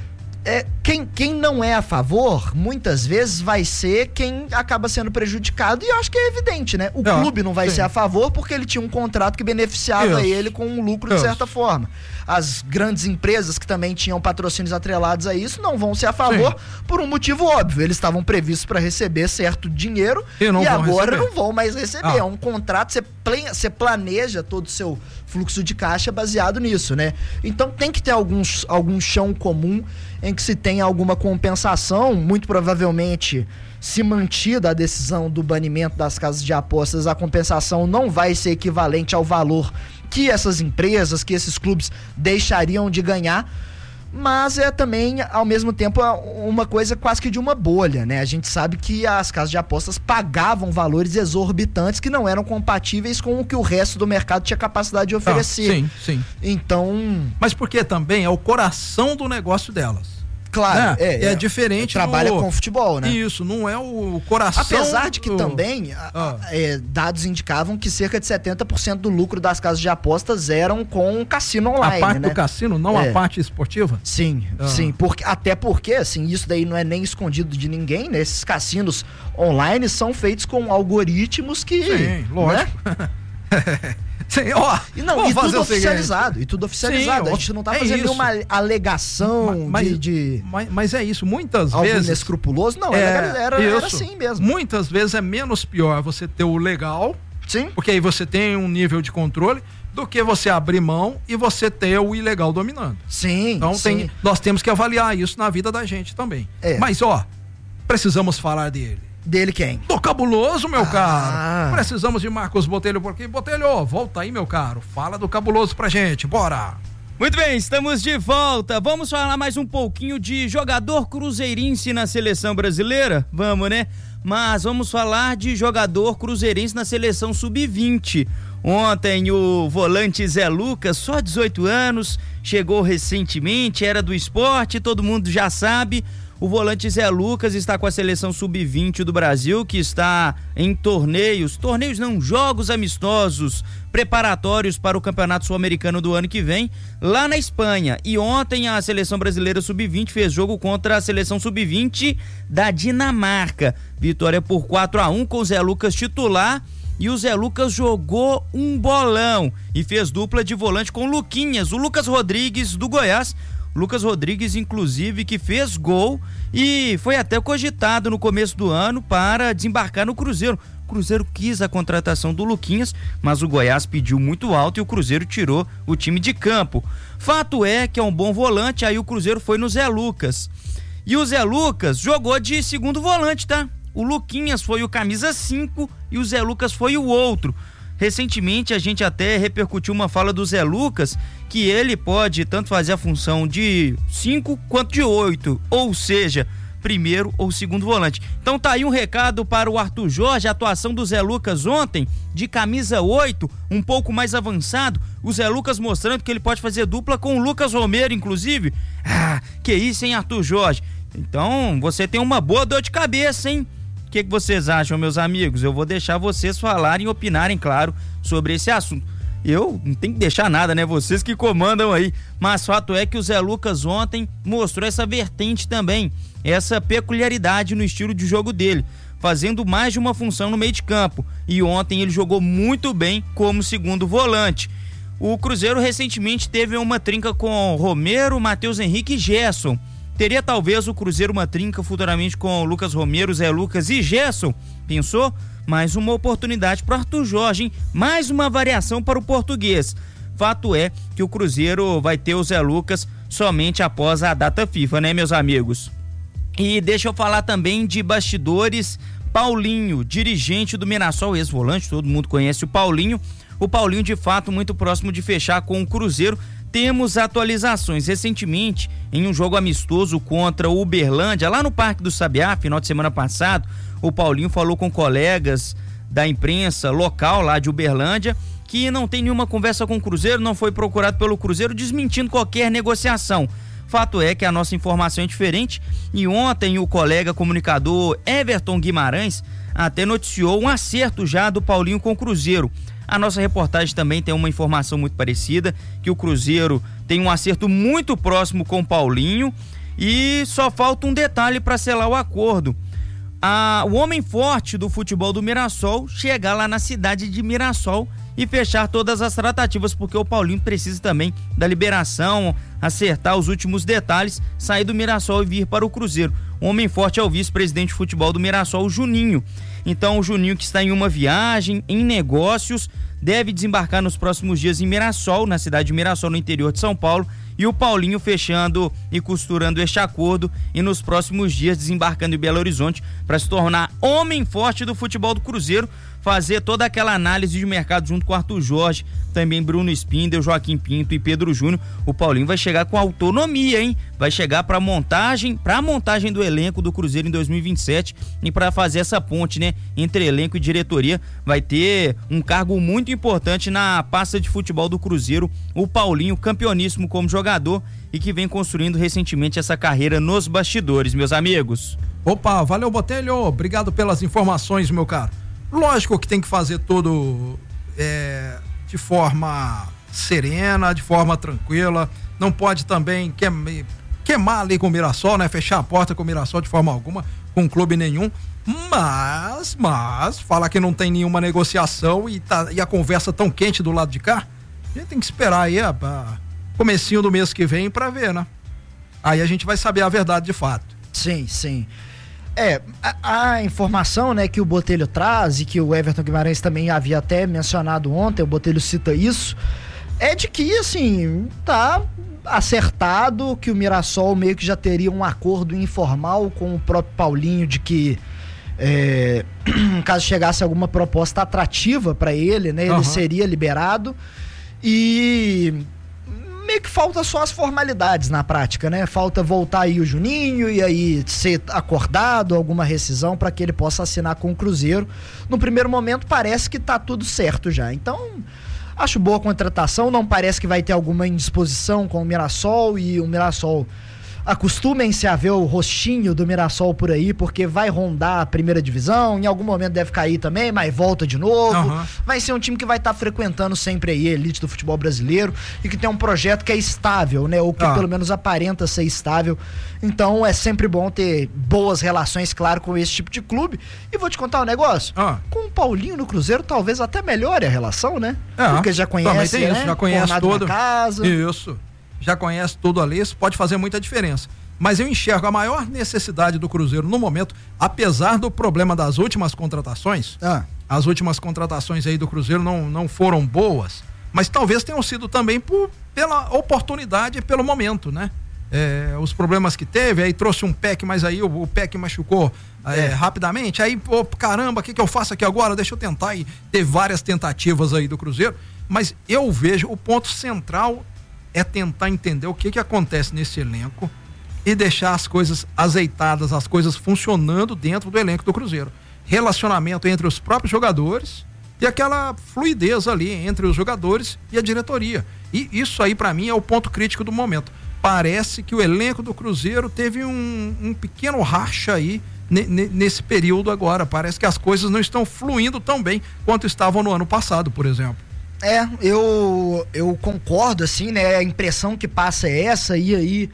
Quem não é a favor, muitas vezes vai ser quem acaba sendo prejudicado, e eu acho que é evidente, né? O clube não vai ser a favor porque ele tinha um contrato que beneficiava ele com um lucro de certa forma. As grandes empresas que também tinham patrocínios atrelados a isso não vão ser a favor por um motivo óbvio. Eles estavam previstos para receber certo dinheiro e agora não vão mais receber. É um contrato, você planeja todo o seu fluxo de caixa baseado nisso, né? Então tem que ter algum chão comum em que se tenha alguma compensação. Muito provavelmente, se mantida a decisão do banimento das casas de apostas, a compensação não vai ser equivalente ao valor que essas empresas, que esses clubes deixariam de ganhar, mas é também, ao mesmo tempo, uma coisa quase que de uma bolha, né? A gente sabe que as casas de apostas pagavam valores exorbitantes que não eram compatíveis com o que o resto do mercado tinha capacidade de oferecer. Sim. Então... Mas porque também é o coração do negócio delas. Claro, é diferente. Trabalha com futebol, né? Isso, não é o coração. Apesar de que também dados indicavam que cerca de 70% do lucro das casas de apostas eram com cassino online. A parte do cassino, não a parte esportiva? Sim. Até porque, assim, isso daí não é nem escondido de ninguém, né? Esses cassinos online são feitos com algoritmos que... Sim, lógico. Né? Sim, e tudo oficializado. Sim, a gente não tá fazendo nenhuma alegação mas é isso, muitas algo vezes inescrupuloso, não, era assim mesmo. Muitas vezes é menos pior você ter o legal, porque aí você tem um nível de controle, do que você abrir mão e você ter o ilegal dominando. Então nós temos que avaliar isso na vida da gente também. Mas precisamos falar dele. Dele quem? Do Cabuloso, meu caro. Precisamos de Marcos Botelho, porque Botelho, volta aí, meu caro. Fala do Cabuloso pra gente, bora. Muito bem, estamos de volta. Vamos falar mais um pouquinho de jogador cruzeirense na seleção brasileira? Vamos, né? Mas vamos falar de jogador cruzeirense na seleção sub-20. Ontem o volante Zé Lucas, só 18 anos, chegou recentemente, era do esporte, todo mundo já sabe. O volante Zé Lucas está com a seleção sub-20 do Brasil, que está em jogos amistosos preparatórios para o Campeonato Sul-Americano do ano que vem, lá na Espanha. E ontem a seleção brasileira sub-20 fez jogo contra a seleção sub-20 da Dinamarca. Vitória por 4-1 com o Zé Lucas titular. E o Zé Lucas jogou um bolão e fez dupla de volante com o Luquinhas, o Lucas Rodrigues do Goiás. Lucas Rodrigues, inclusive, que fez gol e foi até cogitado no começo do ano para desembarcar no Cruzeiro. O Cruzeiro quis a contratação do Luquinhas, mas o Goiás pediu muito alto e o Cruzeiro tirou o time de campo. Fato é que é um bom volante, aí o Cruzeiro foi no Zé Lucas. E o Zé Lucas jogou de segundo volante, tá? O Luquinhas foi o camisa 5 e o Zé Lucas foi o outro. Recentemente a gente até repercutiu uma fala do Zé Lucas que ele pode tanto fazer a função de 5 quanto de 8, ou seja, primeiro ou segundo volante. Então tá aí um recado para o Arthur Jorge, a atuação do Zé Lucas ontem, de camisa 8, um pouco mais avançado, o Zé Lucas mostrando que ele pode fazer dupla com o Lucas Romero, inclusive. Que isso, hein, Arthur Jorge? Então, você tem uma boa dor de cabeça, hein? O que vocês acham, meus amigos? Eu vou deixar vocês falarem e opinarem, claro, sobre esse assunto. Eu não tenho que deixar nada, né? Vocês que comandam aí. Mas fato é que o Zé Lucas ontem mostrou essa vertente também, essa peculiaridade no estilo de jogo dele, fazendo mais de uma função no meio de campo. E ontem ele jogou muito bem como segundo volante. O Cruzeiro recentemente teve uma trinca com Romero, Matheus Henrique e Gerson. Teria talvez o Cruzeiro uma trinca futuramente com Lucas Romero, Zé Lucas e Gerson? Pensou? Mais uma oportunidade para Arthur Jorge, hein? Mais uma variação para o português. Fato é que o Cruzeiro vai ter o Zé Lucas somente após a data FIFA, né, meus amigos? E deixa eu falar também de bastidores. Paulinho, dirigente do Mirassol, ex-volante, todo mundo conhece o Paulinho. O Paulinho, de fato, muito próximo de fechar com o Cruzeiro. Temos atualizações. Recentemente, em um jogo amistoso contra o Uberlândia, lá no Parque do Sabiá, final de semana passado, o Paulinho falou com colegas da imprensa local lá de Uberlândia que não tem nenhuma conversa com o Cruzeiro, não foi procurado pelo Cruzeiro, desmentindo qualquer negociação. Fato é que a nossa informação é diferente e ontem o colega comunicador Everton Guimarães até noticiou um acerto já do Paulinho com o Cruzeiro. A nossa reportagem também tem uma informação muito parecida, que o Cruzeiro tem um acerto muito próximo com o Paulinho e só falta um detalhe para selar o acordo. O homem forte do futebol do Mirassol chegar lá na cidade de Mirassol e fechar todas as tratativas, porque o Paulinho precisa também da liberação, acertar os últimos detalhes, sair do Mirassol e vir para o Cruzeiro. O homem forte é o vice-presidente de futebol do Mirassol, o Juninho. Então o Juninho, que está em uma viagem, em negócios, deve desembarcar nos próximos dias em Mirassol, na cidade de Mirassol, no interior de São Paulo, e o Paulinho fechando e costurando este acordo e nos próximos dias desembarcando em Belo Horizonte para se tornar homem forte do futebol do Cruzeiro, fazer toda aquela análise de mercado junto com o Arthur Jorge, também Bruno Spindel, Joaquim Pinto e Pedro Júnior. O Paulinho vai chegar com autonomia, hein? Vai chegar para a montagem do elenco do Cruzeiro em 2027 e para fazer essa ponte, né, entre elenco e diretoria. Vai ter um cargo muito importante na pasta de futebol do Cruzeiro, o Paulinho, campeoníssimo como jogador e que vem construindo recentemente essa carreira nos bastidores, meus amigos. Opa, valeu, Botelho, obrigado pelas informações, meu caro. Lógico que tem que fazer tudo de forma serena, de forma tranquila, não pode também queimar ali com o Mirassol, né? Fechar a porta com o Mirassol de forma alguma, com clube nenhum, mas falar que não tem nenhuma negociação e a conversa tão quente do lado de cá, a gente tem que esperar aí comecinho do mês que vem pra ver, né? Aí a gente vai saber a verdade de fato. Sim, sim. A informação, né, que o Botelho traz e que o Everton Guimarães também havia até mencionado ontem, o Botelho cita isso, é de que, assim, tá acertado que o Mirassol meio que já teria um acordo informal com o próprio Paulinho de que caso chegasse alguma proposta atrativa para ele, né, ele seria liberado e meio que falta só as formalidades na prática, né? Falta voltar aí o Juninho e aí ser acordado alguma rescisão para que ele possa assinar com o Cruzeiro. No primeiro momento parece que tá tudo certo já. Então, acho boa a contratação, não parece que vai ter alguma indisposição com o Mirassol e o Mirassol. Acostumem-se a ver o rostinho do Mirassol por aí, porque vai rondar a primeira divisão, em algum momento deve cair também, mas volta de novo. Vai ser um time que vai estar frequentando sempre aí a elite do futebol brasileiro e que tem um projeto que é estável, né? Ou que pelo menos aparenta ser estável. Então é sempre bom ter boas relações, claro, com esse tipo de clube. E vou te contar um negócio. Com o Paulinho no Cruzeiro, talvez até melhore a relação, né? Porque já conhece, né? Isso, já conhece todo. Casa. Isso. Já conhece tudo ali, isso pode fazer muita diferença. Mas eu enxergo a maior necessidade do Cruzeiro no momento, apesar do problema das últimas contratações, as últimas contratações aí do Cruzeiro não foram boas, mas talvez tenham sido também pela oportunidade e pelo momento, né? Os problemas que teve, aí trouxe um PEC, mas aí o PEC machucou rapidamente, aí, caramba, o que eu faço aqui agora? Deixa eu tentar, e teve várias tentativas aí do Cruzeiro, mas eu vejo o ponto central é tentar entender o que acontece nesse elenco, e deixar as coisas azeitadas, as coisas funcionando dentro do elenco do Cruzeiro. Relacionamento entre os próprios jogadores e aquela fluidez ali entre os jogadores e a diretoria. E isso aí para mim é o ponto crítico do momento. Parece que o elenco do Cruzeiro teve um pequeno racha aí nesse período agora. Parece que as coisas não estão fluindo tão bem quanto estavam no ano passado, por exemplo. Eu concordo, assim, né? A impressão que passa é essa, e aí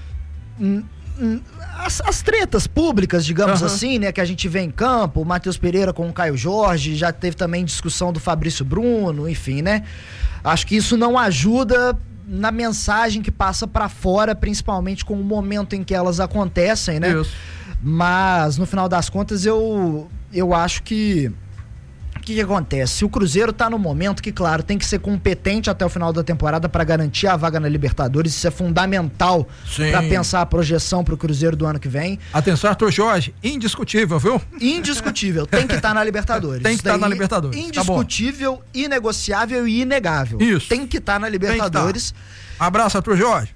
as tretas públicas, digamos assim, né, que a gente vê em campo, o Matheus Pereira com o Caio Jorge, já teve também discussão do Fabrício Bruno, enfim, né? Acho que isso não ajuda na mensagem que passa pra fora, principalmente com o momento em que elas acontecem, né? Isso. Mas no final das contas eu acho que o que acontece? O Cruzeiro tá no momento que, claro, tem que ser competente até o final da temporada para garantir a vaga na Libertadores. Isso é fundamental para pensar a projeção pro Cruzeiro do ano que vem. Atenção, Arthur Jorge, indiscutível, viu? Indiscutível, tem que estar na Libertadores. Tem que estar na Libertadores. Indiscutível, tá, inegociável e inegável. Isso. Tem que estar na Libertadores. Abraço, Arthur Jorge.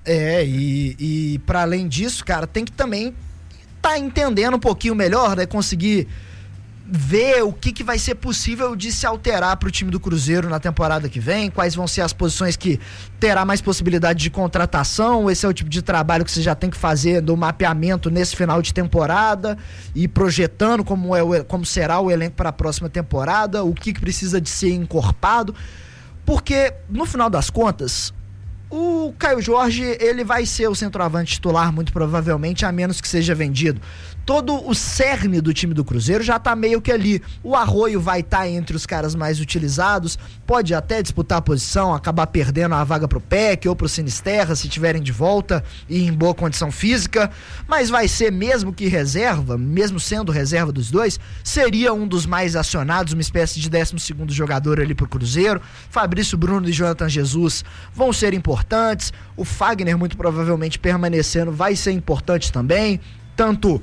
E para além disso, cara, tem que também tá entendendo um pouquinho melhor, né? Conseguir ver o que vai ser possível de se alterar para o time do Cruzeiro na temporada que vem, quais vão ser as posições que terá mais possibilidade de contratação. Esse é o tipo de trabalho que você já tem que fazer do mapeamento nesse final de temporada e projetando como será o elenco para a próxima temporada, o que precisa de ser encorpado, porque no final das contas o Caio Jorge, ele vai ser o centroavante titular muito provavelmente, a menos que seja vendido. Todo o cerne do time do Cruzeiro já tá meio que ali. O Arroio vai estar entre os caras mais utilizados, pode até disputar a posição, acabar perdendo a vaga pro PEC ou pro Sinisterra, se tiverem de volta e em boa condição física, mas vai ser, mesmo que reserva, mesmo sendo reserva dos dois, seria um dos mais acionados, uma espécie de 12º jogador ali pro Cruzeiro. Fabrício Bruno e Jonathan Jesus vão ser importantes, o Fagner muito provavelmente permanecendo vai ser importante também, tanto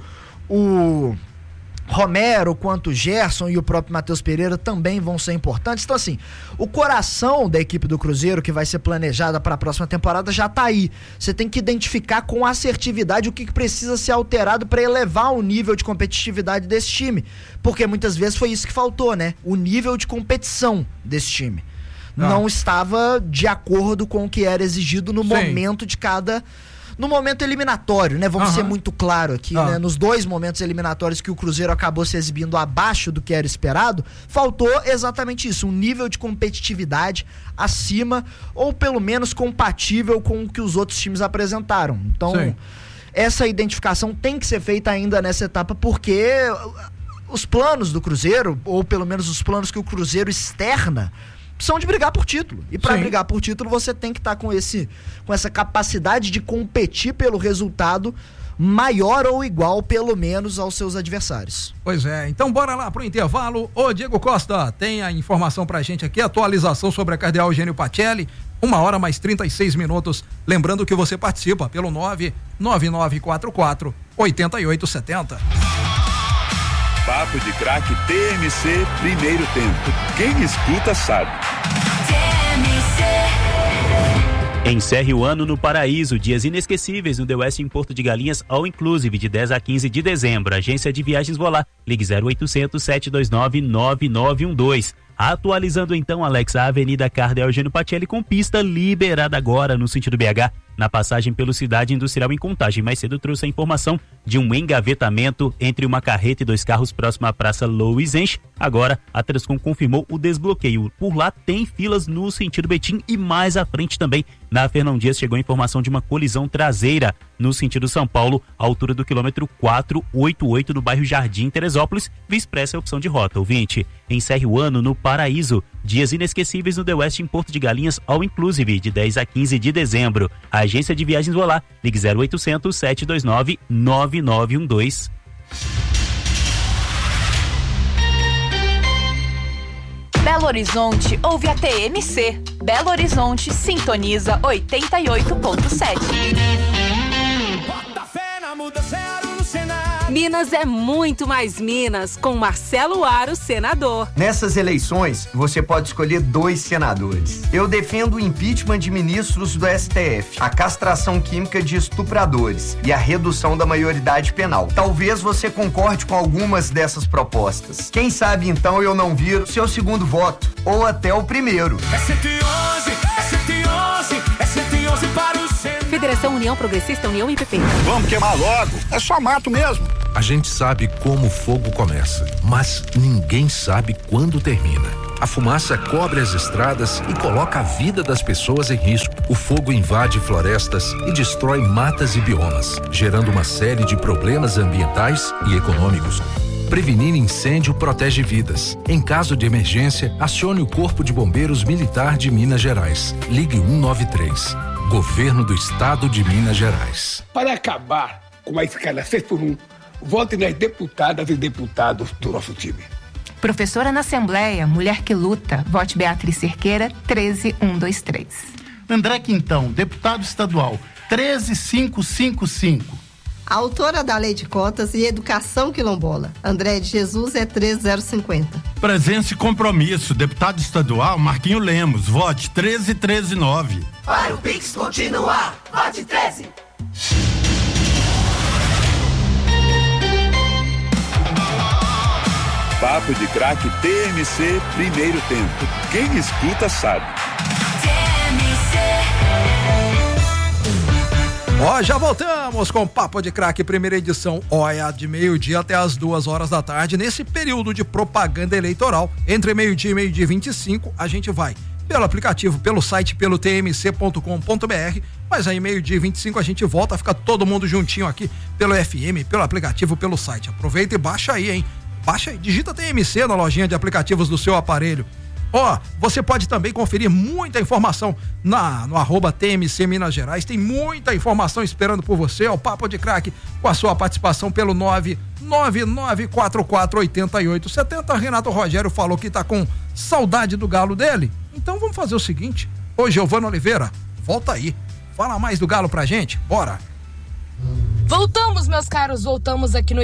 o Romero quanto o Gerson e o próprio Matheus Pereira também vão ser importantes. Então, assim, o coração da equipe do Cruzeiro, que vai ser planejada para a próxima temporada, já tá aí. Você tem que identificar com assertividade o que precisa ser alterado para elevar o nível de competitividade desse time, porque muitas vezes foi isso que faltou, né? O nível de competição desse time não estava de acordo com o que era exigido no momento de cada... No momento eliminatório, né? Vamos ser muito claro aqui, né? Nos dois momentos eliminatórios que o Cruzeiro acabou se exibindo abaixo do que era esperado, faltou exatamente isso, um nível de competitividade acima, ou pelo menos compatível com o que os outros times apresentaram. Então, essa identificação tem que ser feita ainda nessa etapa, porque os planos do Cruzeiro, ou pelo menos os planos que o Cruzeiro externa, são de brigar por título. E para brigar por título, você tem que estar com essa capacidade de competir pelo resultado maior ou igual, pelo menos, aos seus adversários. Pois é, então bora lá pro intervalo. Ô Diego Costa, tem a informação pra gente aqui, atualização sobre a Cardeal Eugênio Pacelli, 1h mais 36 minutos. Lembrando que você participa pelo 99944-8870. Papo de Craque TMC, primeiro tempo. Quem escuta sabe. Encerre o ano no Paraíso, dias inesquecíveis no The West em Porto de Galinhas, all inclusive, de 10 a 15 de dezembro. Agência de Viagens Volar, ligue 0800-729-9912. Atualizando então, Alex, a Avenida Cardeal Eugênio Pacelli com pista liberada agora no sentido BH, na passagem pelo Cidade Industrial em Contagem. Mais cedo trouxe a informação de um engavetamento entre uma carreta e 2 carros próximo à Praça Louis Enche. Agora, a Transcom confirmou o desbloqueio. Por lá tem filas no sentido Betim e mais à frente também. Na Fernão Dias chegou a informação de uma colisão traseira no sentido São Paulo, à altura do quilômetro 488 no bairro Jardim Teresópolis. Via Expressa é a opção de rota. Ouvinte, encerre o ano no Paraíso. Dias inesquecíveis no The West em Porto de Galinhas, all inclusive, de 10 a 15 de dezembro. A Agência de Viagens Volar, ligue 0800-729-9912. Belo Horizonte ouve a TMC. Belo Horizonte sintoniza 88.7. Minas é muito mais Minas, com Marcelo Aro, senador. Nessas eleições, você pode escolher 2 senadores. Eu defendo o impeachment de ministros do STF, a castração química de estupradores e a redução da maioridade penal. Talvez você concorde com algumas dessas propostas. Quem sabe então eu não viro seu segundo voto, ou até o primeiro. É 111, é 111, é 111 para o centro. Federação União Progressista, União e PP. Vamos queimar logo, é só mato mesmo. A gente sabe como o fogo começa, mas ninguém sabe quando termina. A fumaça cobre as estradas e coloca a vida das pessoas em risco. O fogo invade florestas e destrói matas e biomas, gerando uma série de problemas ambientais e econômicos. Prevenir incêndio protege vidas. Em caso de emergência, acione o Corpo de Bombeiros Militar de Minas Gerais. Ligue 193. Governo do Estado de Minas Gerais. Para acabar com a escala 6x1, vote nas deputadas e deputados do nosso time. Professora na Assembleia, mulher que luta. Vote Beatriz Cerqueira, 13123. André Quintão, deputado estadual, 13555. Autora da Lei de Cotas e Educação Quilombola. André de Jesus é 13050. Presença e compromisso, deputado estadual Marquinho Lemos, vote 13139. Para o Pix continuar, vote 13. Papo de Craque TMC, primeiro tempo. Quem escuta sabe. Ó, já voltamos com Papo de Craque, primeira edição. Olha, de meio-dia até as 2h da tarde, nesse período de propaganda eleitoral, entre meio-dia e meio-dia 25, a gente vai pelo aplicativo, pelo site, pelo tmc.com.br, mas aí meio-dia 25 a gente volta, fica todo mundo juntinho aqui pelo FM, pelo aplicativo, pelo site. Aproveita e baixa aí, hein? Baixa aí, digita TMC na lojinha de aplicativos do seu aparelho. Ó, você pode também conferir muita informação no @TMC Minas Gerais. Tem muita informação esperando por você. O Papo de Craque com a sua participação pelo 999448870. Renato Rogério falou que tá com saudade do galo dele. Então vamos fazer o seguinte. Ô, Giovana Oliveira, volta aí. Fala mais do galo pra gente. Bora. Voltamos, meus caros, voltamos aqui no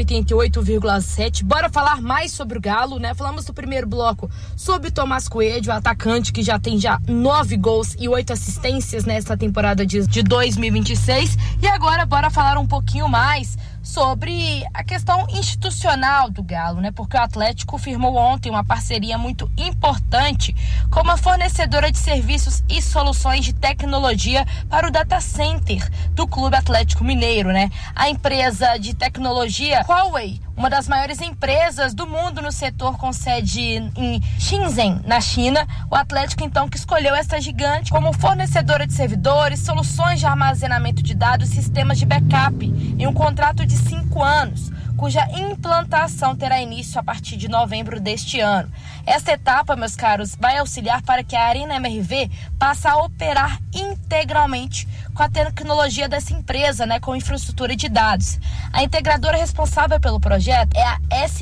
88,7. Bora falar mais sobre o Galo, né? Falamos no primeiro bloco sobre Tomás Coelho, o atacante que já tem 9 gols e 8 assistências nessa temporada de 2026. E agora bora falar um pouquinho mais sobre a questão institucional do Galo, né? Porque o Atlético firmou ontem uma parceria muito importante com uma fornecedora de serviços e soluções de tecnologia para o data center do Clube Atlético Mineiro, né? A empresa de tecnologia Huawei, uma das maiores empresas do mundo no setor, com sede em Shenzhen, na China. O Atlético, então, que escolheu essa gigante como fornecedora de servidores, soluções de armazenamento de dados, sistemas de backup, em um contrato de 5 anos, cuja implantação terá início a partir de novembro deste ano. Essa etapa, meus caros, vai auxiliar para que a Arena MRV passe a operar integralmente com a tecnologia dessa empresa, né, com infraestrutura de dados. A integradora responsável pelo projeto é a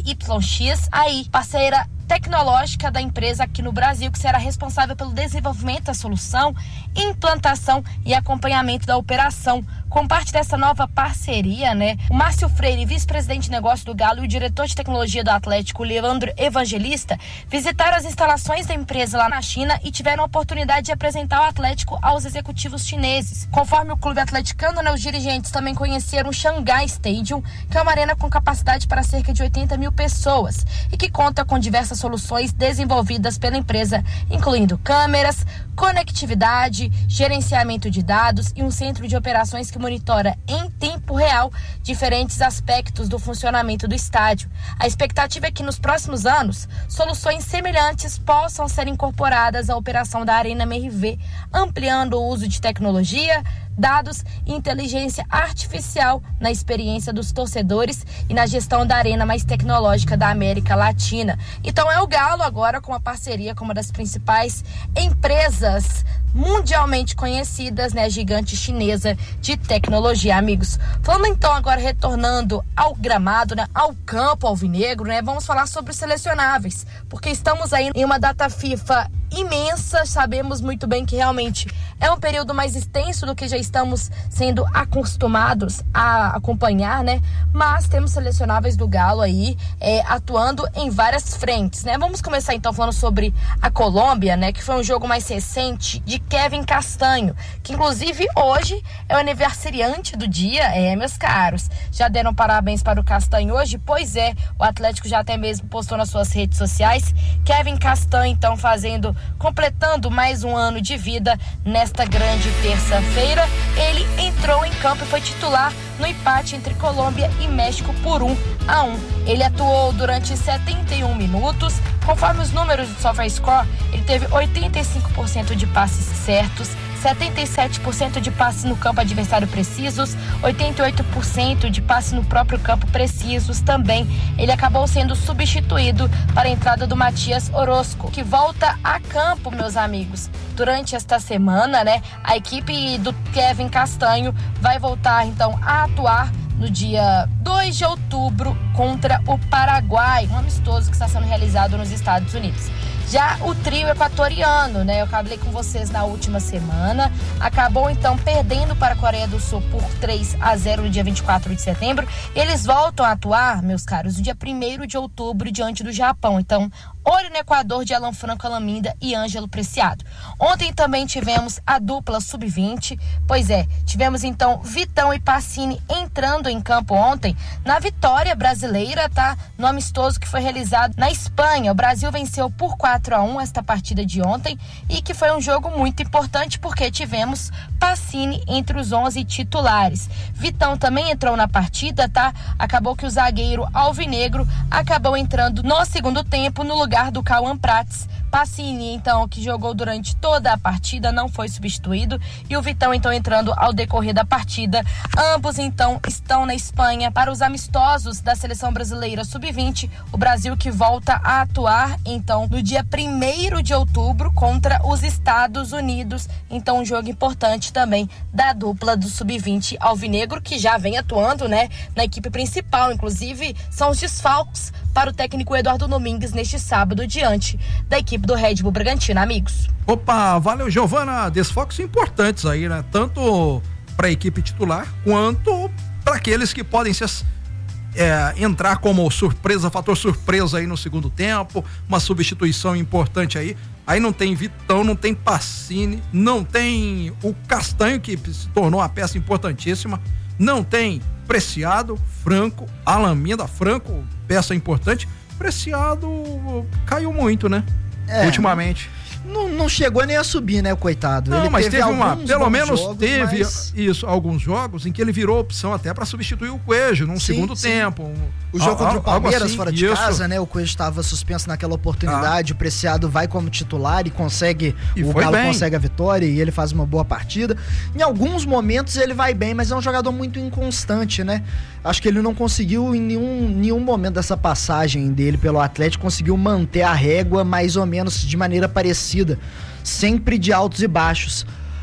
SYX AI, parceira tecnológica da empresa aqui no Brasil, que será responsável pelo desenvolvimento da solução, implantação e acompanhamento da operação. Com parte dessa nova parceria, né, o Márcio Freire, vice-presidente de negócio do Galo, e o diretor de tecnologia do Atlético, Leandro Evangelista, visitaram as instalações da empresa lá na China e tiveram a oportunidade de apresentar o Atlético aos executivos chineses. Conforme o clube atleticano, né, os dirigentes também conheceram o Shanghai Stadium, que é uma arena com capacidade para cerca de 80 mil pessoas e que conta com diversas soluções desenvolvidas pela empresa, incluindo câmeras, conectividade, gerenciamento de dados e um centro de operações que monitora em tempo real diferentes aspectos do funcionamento do estádio. A expectativa é que nos próximos anos, soluções semelhantes possam ser incorporadas à operação da Arena MRV, ampliando o uso de tecnologia, dados e inteligência artificial na experiência dos torcedores e na gestão da arena mais tecnológica da América Latina. Então é o Galo agora com uma parceria com uma das principais empresas mundialmente conhecidas, né? Gigante chinesa de tecnologia, amigos. Falando então agora, retornando ao gramado, né? Ao campo alvinegro, né? Vamos falar sobre os selecionáveis, porque estamos aí em uma data FIFA imensa, sabemos muito bem que realmente é um período mais extenso do que já estamos sendo acostumados a acompanhar, né? Mas temos selecionáveis do Galo aí atuando em várias frentes, né? Vamos começar então falando sobre a Colômbia, né? Que foi um jogo mais recente de Kevin Castanho, que inclusive hoje é o aniversariante do dia, meus caros. Já deram parabéns para o Castanho hoje? Pois é, o Atlético já até mesmo postou nas suas redes sociais. Kevin Castanho então completando mais um ano de vida nesta grande terça-feira. Ele entrou em campo e foi titular no empate entre Colômbia e México por 1-1. Ele atuou durante 71 minutos. Conforme os números do SofaScore, ele teve 85% de passes certos, 77% de passes no campo adversário precisos, 88% de passes no próprio campo precisos também. Ele acabou sendo substituído para a entrada do Matias Orozco, que volta a campo, meus amigos. Durante esta semana, né, a equipe do Kevin Castanho vai voltar então a atuar no dia 2 de outubro contra o Paraguai, um amistoso que está sendo realizado nos Estados Unidos. Já o trio equatoriano, né? Eu falei com vocês na última semana, acabou então perdendo para a Coreia do Sul por 3-0 no dia 24 de setembro. Eles voltam a atuar, meus caros, no dia 1º de outubro diante do Japão. Então, olho no Equador de Alan Franco Alaminda e Ângelo Preciado. Ontem também tivemos a dupla sub-20. Pois é, tivemos então Vitão e Pacini entrando em campo ontem na vitória brasileira, tá? No amistoso que foi realizado na Espanha. O Brasil venceu por 4-1 esta partida de ontem e que foi um jogo muito importante porque tivemos Pacini entre os 11 titulares. Vitão também entrou na partida, tá? Acabou que o zagueiro alvinegro acabou entrando no segundo tempo no lugar do Cauã Prates. Pacini, então, que jogou durante toda a partida, não foi substituído, e o Vitão, então, entrando ao decorrer da partida. Ambos, então, estão na Espanha para os amistosos da Seleção Brasileira Sub-20, o Brasil que volta a atuar, então, no dia 1º de outubro contra os Estados Unidos. Então, um jogo importante também da dupla do Sub-20 alvinegro, que já vem atuando, né, na equipe principal. Inclusive, são os desfalques para o técnico Eduardo Domingues neste sábado diante da equipe do Red Bull Bragantino, amigos. Opa, valeu, Giovana. Desfalques importantes aí, né? Tanto para a equipe titular quanto para aqueles que podem entrar como surpresa, fator surpresa aí no segundo tempo, uma substituição importante aí. Aí não tem Vitão, não tem Pacini, não tem o Castanho, que se tornou uma peça importantíssima, não tem Preciado, Franco, Alaminda, Franco, peça importante. Preciado caiu muito, né? Ultimamente. Não chegou nem a subir, né, o coitado. Não, ele mas teve pelo menos jogos, teve mas... alguns jogos em que ele virou opção até para substituir o Coelho num segundo tempo. O jogo contra o Palmeiras assim, fora de casa, né, o Coelho estava suspenso naquela oportunidade, o Preciado vai como titular e consegue, o Galo consegue a vitória e ele faz uma boa partida. Em alguns momentos ele vai bem, mas é um jogador muito inconstante, né? Acho que ele não conseguiu em nenhum momento dessa passagem dele pelo Atlético, conseguiu manter a régua mais ou menos de maneira parecida, sempre de altos e baixos.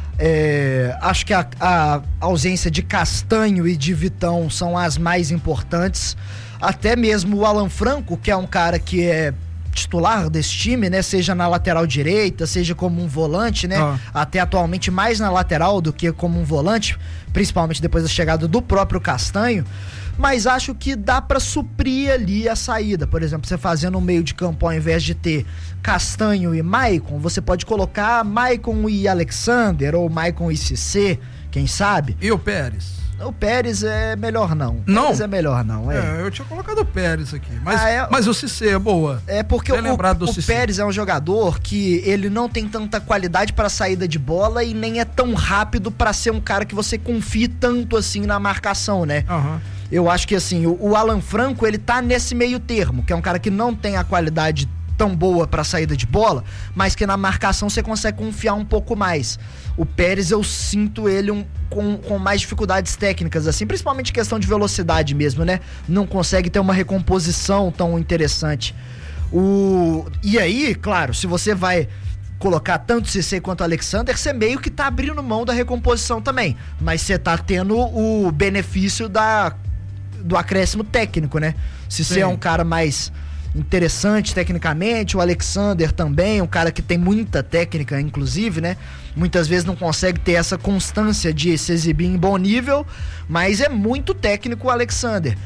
Acho que a ausência de Castanho e de Vitão são as mais importantes. Até mesmo o Alan Franco, que é um cara que é titular desse time, né? Seja na lateral direita, seja como um volante, né? Até atualmente mais na lateral do que como um volante, principalmente depois da chegada do próprio Castanho. Mas acho que dá pra suprir ali a saída. Por exemplo, você fazendo um meio de campo, ao invés de ter Castanho e Maicon, você pode colocar Maicon e Alexander, ou Maicon e Cissé, quem sabe? E o Pérez? O Pérez é melhor não. Não? É melhor não. Eu tinha colocado o Pérez aqui. Mas o Cissé é boa. É porque o Pérez é um jogador que ele não tem tanta qualidade para saída de bola e nem é tão rápido para ser um cara que você confie tanto assim na marcação, né? Eu acho que assim, o Alan Franco, ele tá nesse meio termo, que é um cara que não tem a qualidade tão boa para saída de bola, mas que na marcação você consegue confiar um pouco mais. O Pérez, eu sinto ele com mais dificuldades técnicas, assim, principalmente questão de velocidade mesmo, né? Não consegue ter uma recomposição tão interessante. E aí, claro, se você vai colocar tanto Cissé quanto Alexander, você meio que tá abrindo mão da recomposição também. Mas você tá tendo o benefício do acréscimo técnico, né? Cissé é um cara mais interessante tecnicamente, o Alexander também, um cara que tem muita técnica, inclusive, né? Muitas vezes não consegue ter essa constância de se exibir em bom nível, mas é muito técnico o Alexander.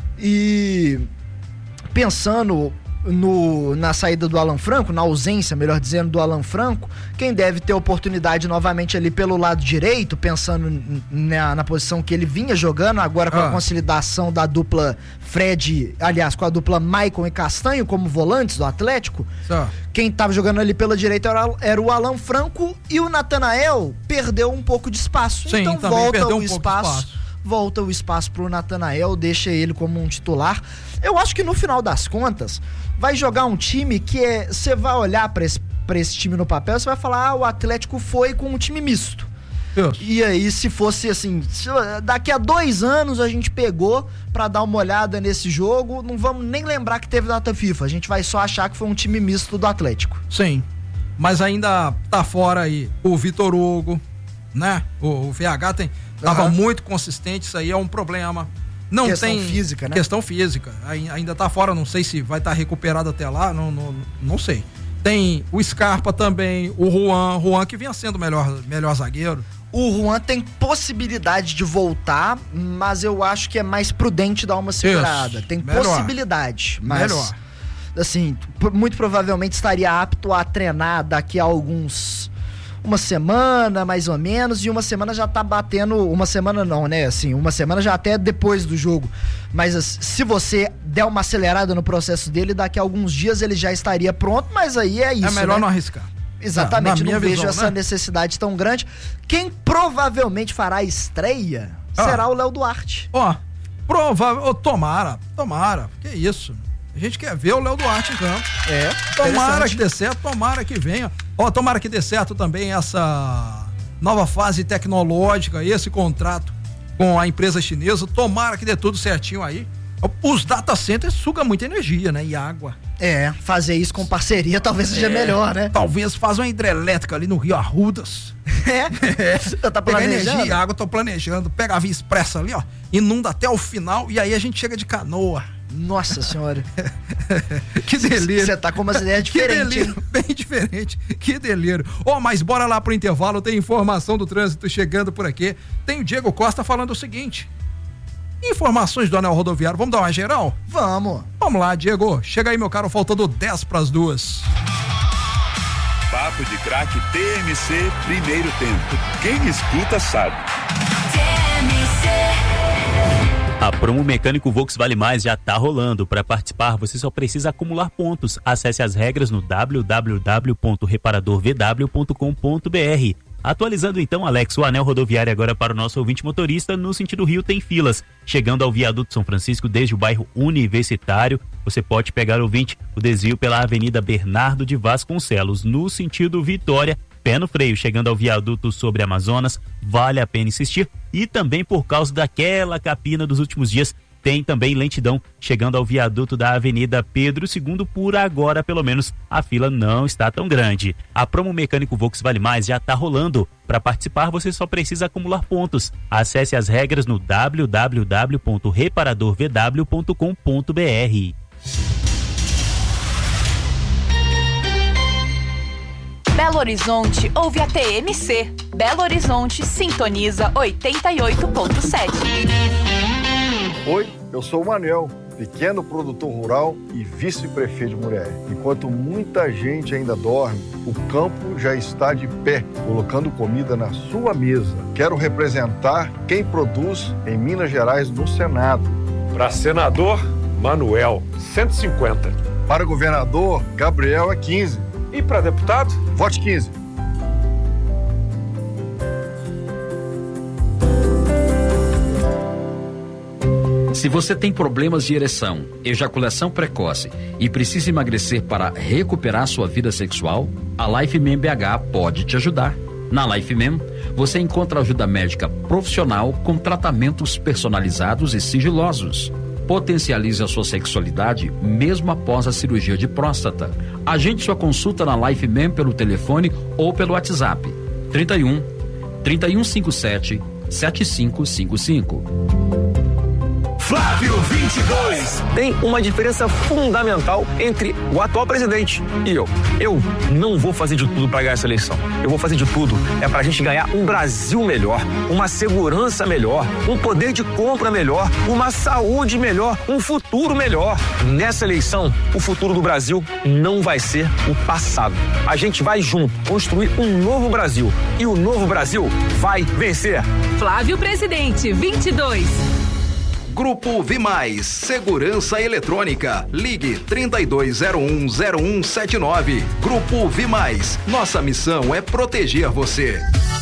E pensando na saída do Alan Franco, na ausência, melhor dizendo, do Alan Franco, quem deve ter oportunidade novamente ali pelo lado direito, pensando na posição que ele vinha jogando, agora com a consolidação da dupla Fred, aliás, com a dupla Maicon e Castanho como volantes do Atlético, quem tava jogando ali pela direita era o Alan Franco, e o Natanael perdeu um pouco de espaço. Sim, então volta o espaço. Volta o espaço pro Natanael, deixa ele como um titular. Eu acho que no final das contas vai jogar um time que você vai olhar pra esse time no papel, você vai falar, o Atlético foi com um time misto. E aí, se fosse assim, daqui a 2 anos a gente pegou pra dar uma olhada nesse jogo, não vamos nem lembrar que teve data FIFA, a gente vai só achar que foi um time misto do Atlético. Sim, mas ainda tá fora aí o Vitor Hugo, né? O VH tava muito consistente, isso aí é um problema. Não questão tem física, né? Questão física. Ainda tá fora, não sei se vai estar recuperado até lá, não sei. Tem o Scarpa também, o Juan que vinha sendo o melhor zagueiro. O Juan tem possibilidade de voltar, mas eu acho que é mais prudente dar uma segurada. Isso. Tem possibilidade, mas melhor. Assim, muito provavelmente estaria apto a treinar daqui a uma semana, mais ou menos, e uma semana já tá batendo, uma semana não, né, assim, uma semana já até depois do jogo, mas se você der uma acelerada no processo dele, daqui a alguns dias ele já estaria pronto, mas aí é isso, é melhor, né? Não arriscar. Exatamente, não vejo essa necessidade tão grande. Quem provavelmente fará a estreia será o Léo Duarte. Tomara, que isso. A gente quer ver o Léo Duarte em campo. Tomara que dê certo, tomara que venha. Tomara que dê certo também essa nova fase tecnológica, esse contrato com a empresa chinesa. Tomara que dê tudo certinho aí. Os data centers sugam muita energia, né? E água. Fazer isso com parceria talvez seja melhor, né? Talvez faça uma hidrelétrica ali no Rio Arrudas. Tá planejando? Energia e água, tô planejando. Pega a Via Expressa ali, ó. Inunda até o final e aí a gente chega de canoa. Nossa senhora. Que delírio. Você tá com umas ideias diferentes. Que delírio, bem diferente. Que delírio. Mas bora lá pro intervalo, tem informação do trânsito chegando por aqui. Tem o Diego Costa falando o seguinte: informações do anel rodoviário, vamos dar uma geral? Vamos lá, Diego, chega aí, meu caro, faltando 10:02. Papo de Craque TMC, primeiro tempo. Quem escuta sabe. A promo Mecânico Volks Vale Mais já tá rolando. Para participar, você só precisa acumular pontos. Acesse as regras no www.reparadorvw.com.br. Atualizando então, Alex, o anel rodoviário agora para o nosso ouvinte motorista, no sentido Rio tem filas. Chegando ao viaduto São Francisco, desde o bairro Universitário, você pode pegar, ouvinte, o desvio pela Avenida Bernardo de Vasconcelos, no sentido Vitória, pé no freio, chegando ao viaduto sobre Amazonas, vale a pena insistir. E também por causa daquela capina dos últimos dias, tem também lentidão chegando ao viaduto da Avenida Pedro II. Por agora, pelo menos, a fila não está tão grande. A promo Mecânico Volks Vale Mais já está rolando. Para participar, você só precisa acumular pontos. Acesse as regras no www.reparadorvw.com.br. Belo Horizonte ouve a TMC. Belo Horizonte sintoniza 88.7. Oi, eu sou o Manuel, pequeno produtor rural e vice-prefeito de Muriaé. Enquanto muita gente ainda dorme, o campo já está de pé, colocando comida na sua mesa. Quero representar quem produz em Minas Gerais no Senado. Para senador, Manuel, 150. Para governador, Gabriel é 15. E para deputado? Vote 15. Se você tem problemas de ereção, ejaculação precoce e precisa emagrecer para recuperar sua vida sexual, a LifeMem BH pode te ajudar. Na LifeMem, você encontra ajuda médica profissional com tratamentos personalizados e sigilosos. Potencialize a sua sexualidade mesmo após a cirurgia de próstata. Agende sua consulta na Life Man pelo telefone ou pelo WhatsApp 3157 7555. Flávio 22. Tem uma diferença fundamental entre o atual presidente e eu. Eu não vou fazer de tudo para ganhar essa eleição. Eu vou fazer de tudo pra gente ganhar um Brasil melhor, uma segurança melhor, um poder de compra melhor, uma saúde melhor, um futuro melhor. Nessa eleição, o futuro do Brasil não vai ser o passado. A gente vai junto construir um novo Brasil e o novo Brasil vai vencer. Flávio Presidente 22. Grupo Vimais, Segurança Eletrônica. Ligue 32010179. Grupo Vimais. Nossa missão é proteger você.